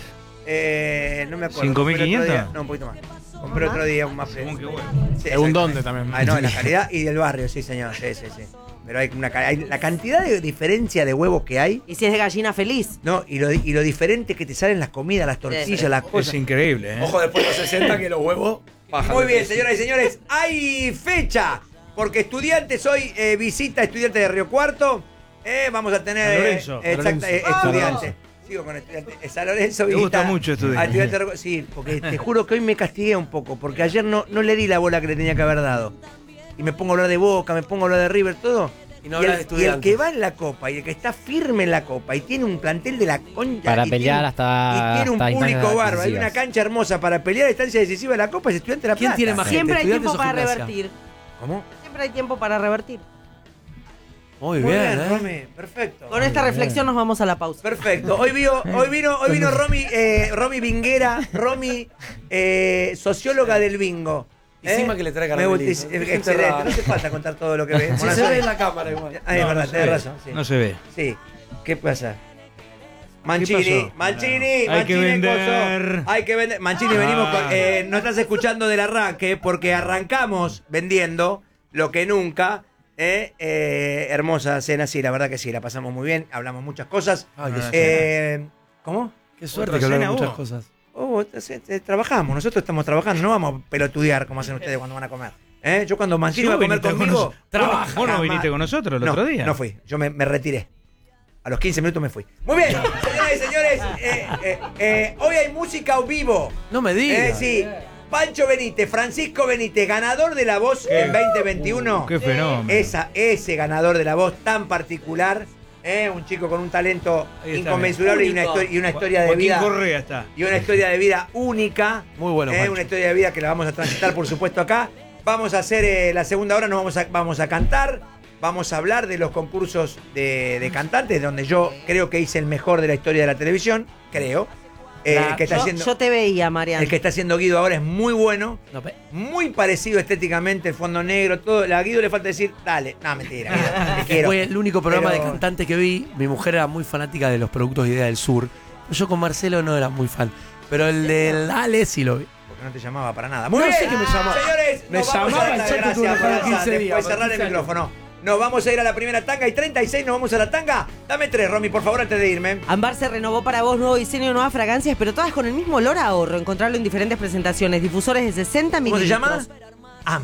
Speaker 1: Eh, no me acuerdo.
Speaker 4: ¿cinco mil
Speaker 1: Compré otro
Speaker 4: quinientos?
Speaker 1: día- No, un poquito más. Compré otro día un maple.
Speaker 4: Según qué huevo.
Speaker 1: Sí,
Speaker 3: Según
Speaker 1: exactamente.
Speaker 3: dónde también.
Speaker 1: Ah, no, la calidad y del barrio, sí, señor. Sí, sí, sí. Pero hay una ca- hay la cantidad de diferencia de huevos que hay.
Speaker 8: Y si es de gallina feliz.
Speaker 1: No, y lo, y lo diferente que te salen las comidas, las tortillas,
Speaker 8: Sí.
Speaker 1: las
Speaker 4: Es
Speaker 1: cosas.
Speaker 4: increíble, ¿eh?
Speaker 5: Ojo después de los sesenta que los huevos bajan.
Speaker 1: Muy
Speaker 5: de
Speaker 1: bien,
Speaker 5: precio.
Speaker 1: señoras y señores, hay fecha. Porque estudiantes hoy, eh, visita estudiantes de Río Cuarto. Eh, vamos a tener.
Speaker 4: San Lorenzo.
Speaker 1: eh, exacta- eh,
Speaker 3: Lorenzo.
Speaker 1: estudiantes. Sigo con estudiantes. Eh, San Lorenzo
Speaker 4: Me gusta
Speaker 1: visita
Speaker 4: mucho estudiante.
Speaker 1: a estudiantes de Río- Sí, porque te juro que hoy me castigué un poco. Porque ayer no, no le di la bola que le tenía que haber dado. Y me pongo a hablar de Boca, me pongo a hablar de River, todo.
Speaker 5: Y no
Speaker 1: y,
Speaker 5: hablas
Speaker 1: el,
Speaker 5: de
Speaker 1: y el
Speaker 5: Estudiantes.
Speaker 1: que va en la Copa y el que está firme en la Copa y tiene un plantel de la concha.
Speaker 6: Para
Speaker 1: y
Speaker 6: pelear
Speaker 1: tiene,
Speaker 6: hasta-
Speaker 1: Y tiene un
Speaker 6: hasta instancias
Speaker 1: público bárbaro. Hay
Speaker 6: decisivas.
Speaker 1: una cancha hermosa para pelear a instancia decisiva de la Copa. Es Estudiante de la
Speaker 5: ¿Quién
Speaker 1: Plata.
Speaker 5: tiene más gente?
Speaker 8: Siempre hay
Speaker 5: ¿Estudiantes
Speaker 8: tiempo
Speaker 5: o
Speaker 8: para
Speaker 5: Gimnasia?
Speaker 8: revertir.
Speaker 1: ¿Cómo?
Speaker 8: Siempre hay tiempo para revertir.
Speaker 5: Muy,
Speaker 1: Muy
Speaker 5: bien,
Speaker 1: bien,
Speaker 5: ¿eh?
Speaker 1: Romy. Perfecto.
Speaker 8: Con esta reflexión nos vamos a la pausa.
Speaker 1: Perfecto. Hoy, vio, hoy vino, hoy vino Romy, eh, Romy Vinguera, Romy, eh, socióloga del bingo.
Speaker 5: Y encima que le trae
Speaker 1: Me gusta,
Speaker 5: caramelito.
Speaker 1: es-
Speaker 5: Qué gente
Speaker 1: excelente.
Speaker 5: rara.
Speaker 1: No hace falta contar todo lo que ves.
Speaker 5: Si se ve en la cámara igual.
Speaker 1: Ah, es
Speaker 4: No,
Speaker 1: verdad,
Speaker 4: no se
Speaker 1: tenés
Speaker 4: ve.
Speaker 1: razón. Sí.
Speaker 4: No se ve.
Speaker 1: Sí. ¿Qué pasa? Mancini,
Speaker 4: pasó?
Speaker 1: Mancini,
Speaker 4: Hay
Speaker 1: Mancini,
Speaker 4: que vender.
Speaker 1: coso. Hay que vender. Mancini, venimos con, eh, no estás escuchando del arranque porque arrancamos vendiendo lo que nunca. Eh, eh, hermosa cena, sí, la verdad que sí, la pasamos muy bien, hablamos muchas cosas.
Speaker 5: Ay, qué
Speaker 1: Eh, ¿Cómo?
Speaker 5: Qué suerte
Speaker 4: Otra
Speaker 5: que hablamos
Speaker 4: cena,
Speaker 5: muchas
Speaker 4: vos.
Speaker 5: cosas.
Speaker 1: Oh, eh, eh, trabajamos, nosotros estamos trabajando, no vamos a pelotudear como hacen ustedes cuando van a comer. ¿Eh? Yo cuando Mancini
Speaker 4: Sí,
Speaker 1: va a
Speaker 4: vos
Speaker 1: comer
Speaker 4: viniste con
Speaker 1: conmigo,
Speaker 4: nosotros.
Speaker 1: trabaja.
Speaker 4: ¿Vos no
Speaker 1: jamás.
Speaker 4: viniste con nosotros el
Speaker 1: No,
Speaker 4: otro día?
Speaker 1: No fui, yo me, me retiré. A los quince minutos me fui. Muy bien, señoras y señores, eh, eh, eh, hoy hay música o vivo.
Speaker 5: No me
Speaker 1: Eh,
Speaker 5: digas.
Speaker 1: sí, Pancho Benítez, Francisco Benítez, ganador de La Voz en veinte veintiuno.
Speaker 4: Qué fenómeno.
Speaker 1: Esa, ese ganador de La Voz tan particular, eh, un chico con un talento
Speaker 4: Ahí está,
Speaker 1: inconmensurable y una,
Speaker 8: Único.
Speaker 1: histori- y una historia de
Speaker 4: Joaquín
Speaker 1: vida.
Speaker 4: Correa está.
Speaker 1: Y una historia de vida única.
Speaker 5: Muy bueno,
Speaker 1: eh,
Speaker 5: Pancho.
Speaker 1: Una historia de vida que la vamos a transitar, por supuesto, acá. Vamos a hacer eh, la segunda hora, nos vamos a, vamos a cantar. Vamos a hablar de los concursos de, de cantantes, donde yo creo que hice el mejor de la historia de la televisión. Creo. Eh, el, que está
Speaker 8: yo,
Speaker 1: haciendo,
Speaker 8: yo te veía, Mariano.
Speaker 1: el que está haciendo Guido ahora es muy bueno.
Speaker 5: No, pe-
Speaker 1: Muy parecido estéticamente, el fondo negro, todo. A Guido le falta decir, dale. No, mentira, Guido, te quiero.
Speaker 5: Fue el único programa
Speaker 1: Pero-
Speaker 5: de cantante que vi. Mi mujer era muy fanática de los productos de Idea del Sur. Yo con Marcelo no era muy fan. Pero el del Ale sí lo vi.
Speaker 1: Porque no te llamaba para nada. Muy
Speaker 5: No
Speaker 1: bien.
Speaker 5: sé qué me llamaba.
Speaker 1: Señores,
Speaker 5: Me
Speaker 1: nos vamos
Speaker 5: llamaba
Speaker 1: a
Speaker 5: el
Speaker 1: la
Speaker 5: chat que
Speaker 1: gracias,
Speaker 5: tuve que dejar
Speaker 1: Franza,
Speaker 5: quince días,
Speaker 1: después cerrar el
Speaker 5: quince años.
Speaker 1: micrófono. Nos vamos a ir a la primera tanga y treinta y seis nos vamos a la tanga. Dame tres, Romy, por favor, antes de irme.
Speaker 8: Ambar se renovó para vos, nuevo diseño, nuevas fragancias, pero todas con el mismo olor a ahorro. Encontrarlo en diferentes presentaciones, difusores de sesenta
Speaker 1: ¿Cómo se
Speaker 8: mililitros.
Speaker 1: llama? Am.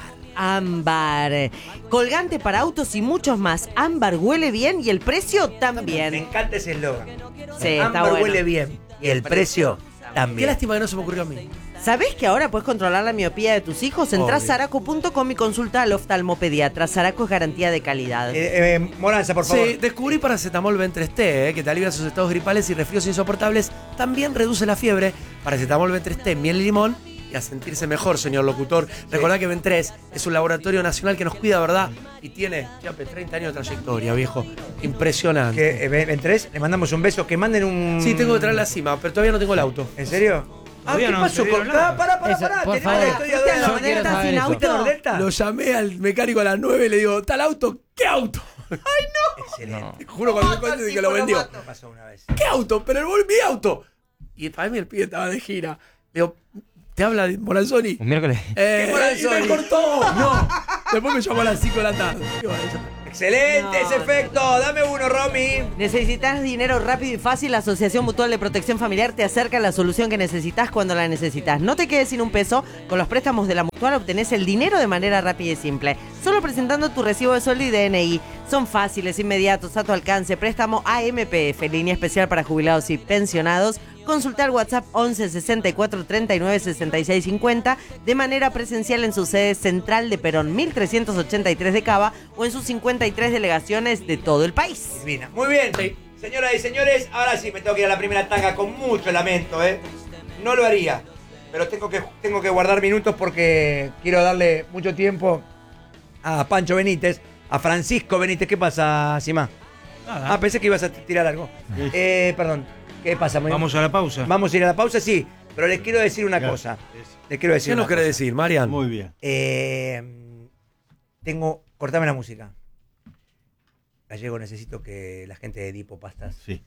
Speaker 8: Ámbar. Colgante para autos y muchos más. Ámbar huele bien y el precio
Speaker 1: Me
Speaker 8: también.
Speaker 1: encanta ese eslogan.
Speaker 8: Sí, está
Speaker 1: Ámbar
Speaker 8: bueno.
Speaker 1: huele bien y el precio
Speaker 5: Qué
Speaker 1: también.
Speaker 5: lástima que no se me ocurrió a mí.
Speaker 8: ¿Sabés que ahora puedes controlar la miopía de tus hijos? Entrá a
Speaker 5: Obvio.
Speaker 8: zaraco punto com y consulta al oftalmopediatra. Zaraco es garantía de calidad.
Speaker 1: Eh, eh, Moranza, por favor.
Speaker 5: Sí, descubrí paracetamol B tres T, eh, que te alivia sus estados gripales y resfríos insoportables. También reduce la fiebre. Paracetamol B tres T, miel y limón. Y a sentirse mejor, señor locutor. Recordá que Ben tres es un laboratorio nacional que nos cuida, ¿verdad? Y tiene, ya, treinta años de trayectoria, viejo. Impresionante.
Speaker 1: Que, eh, ven, tres, le mandamos un beso. Que manden un.
Speaker 5: Sí, tengo que traer la cima, pero todavía no tengo el auto.
Speaker 1: ¿En serio? Ah,
Speaker 4: Todavía
Speaker 1: ¿qué
Speaker 4: no
Speaker 1: pasó
Speaker 4: se
Speaker 1: con.?
Speaker 4: dieron nada.
Speaker 1: Ah, pará, pará,
Speaker 6: Eso,
Speaker 1: pará.
Speaker 6: por
Speaker 1: Tenemos
Speaker 6: favor.
Speaker 1: la historia
Speaker 8: ¿Fuiste a
Speaker 1: de
Speaker 8: la
Speaker 6: Yo quiero
Speaker 8: Nordelta
Speaker 6: saber
Speaker 8: sin
Speaker 6: eso.
Speaker 1: ¿Fuiste a
Speaker 8: auto?
Speaker 1: Nordelta?
Speaker 5: Lo llamé al mecánico a las nueve y le digo, ¿tal auto? ¿Qué auto?
Speaker 1: Excelente.
Speaker 5: Te juro cuando me cuento que lo vendió.
Speaker 1: Me pasó una vez.
Speaker 5: ¿Qué auto? Pero el mi auto. Y para mí el pibe estaba de gira. Le digo, ¿te habla de Moranzoni?
Speaker 6: Un miércoles.
Speaker 5: Eh,
Speaker 1: ¿Qué Moranzoni?
Speaker 5: y me cortó. No. Después me llamó a las cinco de la tarde. Qué bueno, ya.
Speaker 1: Excelente
Speaker 8: No,
Speaker 1: ese
Speaker 8: no.
Speaker 1: efecto. Dame uno, Romy.
Speaker 8: ¿Necesitas dinero rápido y fácil? La Asociación Mutual de Protección Familiar te acerca a la solución que necesitas cuando la necesitas. No te quedes sin un peso. Con los préstamos de la Mutual obtenés el dinero de manera rápida y simple. Solo presentando tu recibo de sueldo y D N I. Son fáciles, inmediatos, a tu alcance. Préstamo A M P F, línea especial para jubilados y pensionados. Consulta el WhatsApp once sesenta y cuatro treinta y nueve sesenta y seis cincuenta de manera presencial en su sede central de Perón mil trescientos ochenta y tres de Cava o en sus cincuenta y tres delegaciones de todo el país.
Speaker 1: Divina. Muy bien. Señoras y señores, ahora sí me tengo que ir a la primera tanga con mucho lamento, ¿eh? No lo haría, pero tengo que, tengo que guardar minutos porque quiero darle mucho tiempo a Pancho Benítez, a Francisco Benítez. ¿Qué pasa, Simá?
Speaker 4: Nada.
Speaker 1: Ah, pensé que ibas a tirar algo. Eh, perdón. ¿Qué pasa? Muy-
Speaker 4: Vamos a la pausa.
Speaker 1: Vamos a ir a la pausa, sí. Pero les quiero decir una
Speaker 2: Claro.
Speaker 1: cosa. Les quiero decir
Speaker 5: ¿Qué
Speaker 1: una
Speaker 5: nos quiere
Speaker 1: cosa.
Speaker 5: decir, Marian?
Speaker 2: Muy bien.
Speaker 1: Eh, tengo... Cortame la música. Gallego, necesito que la gente de Dipo Pastas
Speaker 2: Sí.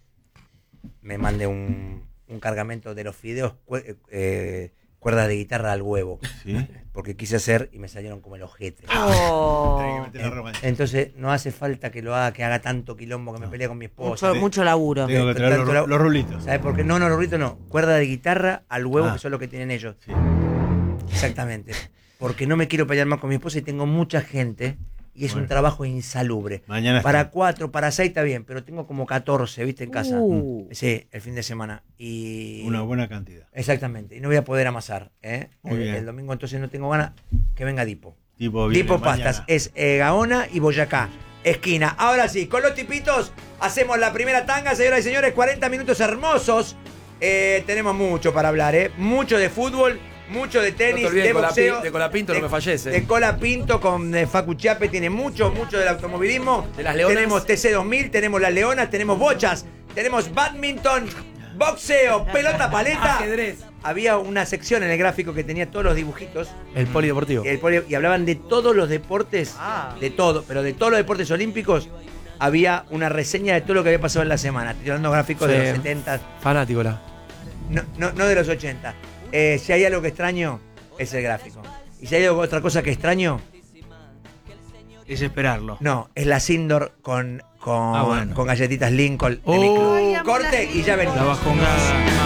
Speaker 1: me mande un, un cargamento de los fideos, cue- eh, cuerdas de guitarra al huevo.
Speaker 2: Sí.
Speaker 1: Porque quise hacer y me salieron como el ojete.
Speaker 8: Oh.
Speaker 2: Tenés que meter la ropa.
Speaker 1: Entonces no hace falta que lo haga, que haga tanto quilombo, que me pelee con mi esposa.
Speaker 8: Mucho, mucho laburo.
Speaker 2: Tengo que traer
Speaker 1: Tanto
Speaker 2: los,
Speaker 1: la-
Speaker 2: los rulitos.
Speaker 1: ¿Sabes por qué? No, no, los ritos no. Cuerda de guitarra al huevo,
Speaker 2: Ah.
Speaker 1: que son lo que tienen ellos.
Speaker 2: Sí.
Speaker 1: Exactamente. Porque no me quiero pelear más con mi esposa y tengo mucha gente y es
Speaker 2: Bueno.
Speaker 1: un trabajo insalubre.
Speaker 2: Mañana está.
Speaker 1: Para cuatro, para seis está bien, pero tengo como catorce, ¿viste? En casa.
Speaker 8: Uh.
Speaker 1: Sí, el fin de semana. Y...
Speaker 2: Una buena cantidad.
Speaker 1: Exactamente. Y no voy a poder amasar. ¿eh?
Speaker 2: Muy
Speaker 1: el,
Speaker 2: bien.
Speaker 1: el domingo entonces no tengo ganas que venga Dipo.
Speaker 2: Tipo, viene
Speaker 1: Dipo
Speaker 2: mañana.
Speaker 1: Pastas. Es eh, Gaona y Boyacá. esquina. Ahora sí, con los tipitos hacemos la primera tanga, señoras y señores, cuarenta minutos hermosos. Eh, tenemos mucho para hablar, ¿eh? Mucho de fútbol, mucho de tenis,
Speaker 5: No te olvides,
Speaker 1: de
Speaker 5: de
Speaker 1: boxeo.
Speaker 5: Colapinto, de Colapinto, no me fallece.
Speaker 1: De Colapinto con eh, Facu Chiappe, tiene mucho, mucho del automovilismo.
Speaker 5: De las leonas.
Speaker 1: Tenemos T C dos mil, tenemos las leonas, tenemos bochas, tenemos badminton, boxeo, pelota paleta.
Speaker 5: Ajedrez.
Speaker 1: Había una sección en el gráfico que tenía todos los dibujitos.
Speaker 5: El polideportivo.
Speaker 1: Y, el poli- y hablaban de todos los deportes,
Speaker 8: Ah.
Speaker 1: de todo, pero de todos los deportes olímpicos. Había una reseña de todo lo que había pasado en la semana. Estoy dando gráficos
Speaker 5: Sí.
Speaker 1: de los setenta,
Speaker 5: Fanático la.
Speaker 1: no, no, no de los ochenta. Eh, si hay algo que extraño, es el gráfico. Y si hay algo- otra cosa que extraño,
Speaker 4: Es esperarlo.
Speaker 1: no, es la Sindor con, con,
Speaker 4: Ah, bueno.
Speaker 1: con galletitas Lincoln de
Speaker 5: Oh.
Speaker 1: mi club.
Speaker 8: Ay, amo
Speaker 1: Corte
Speaker 8: la
Speaker 1: y ya venimos.
Speaker 4: La bajongada.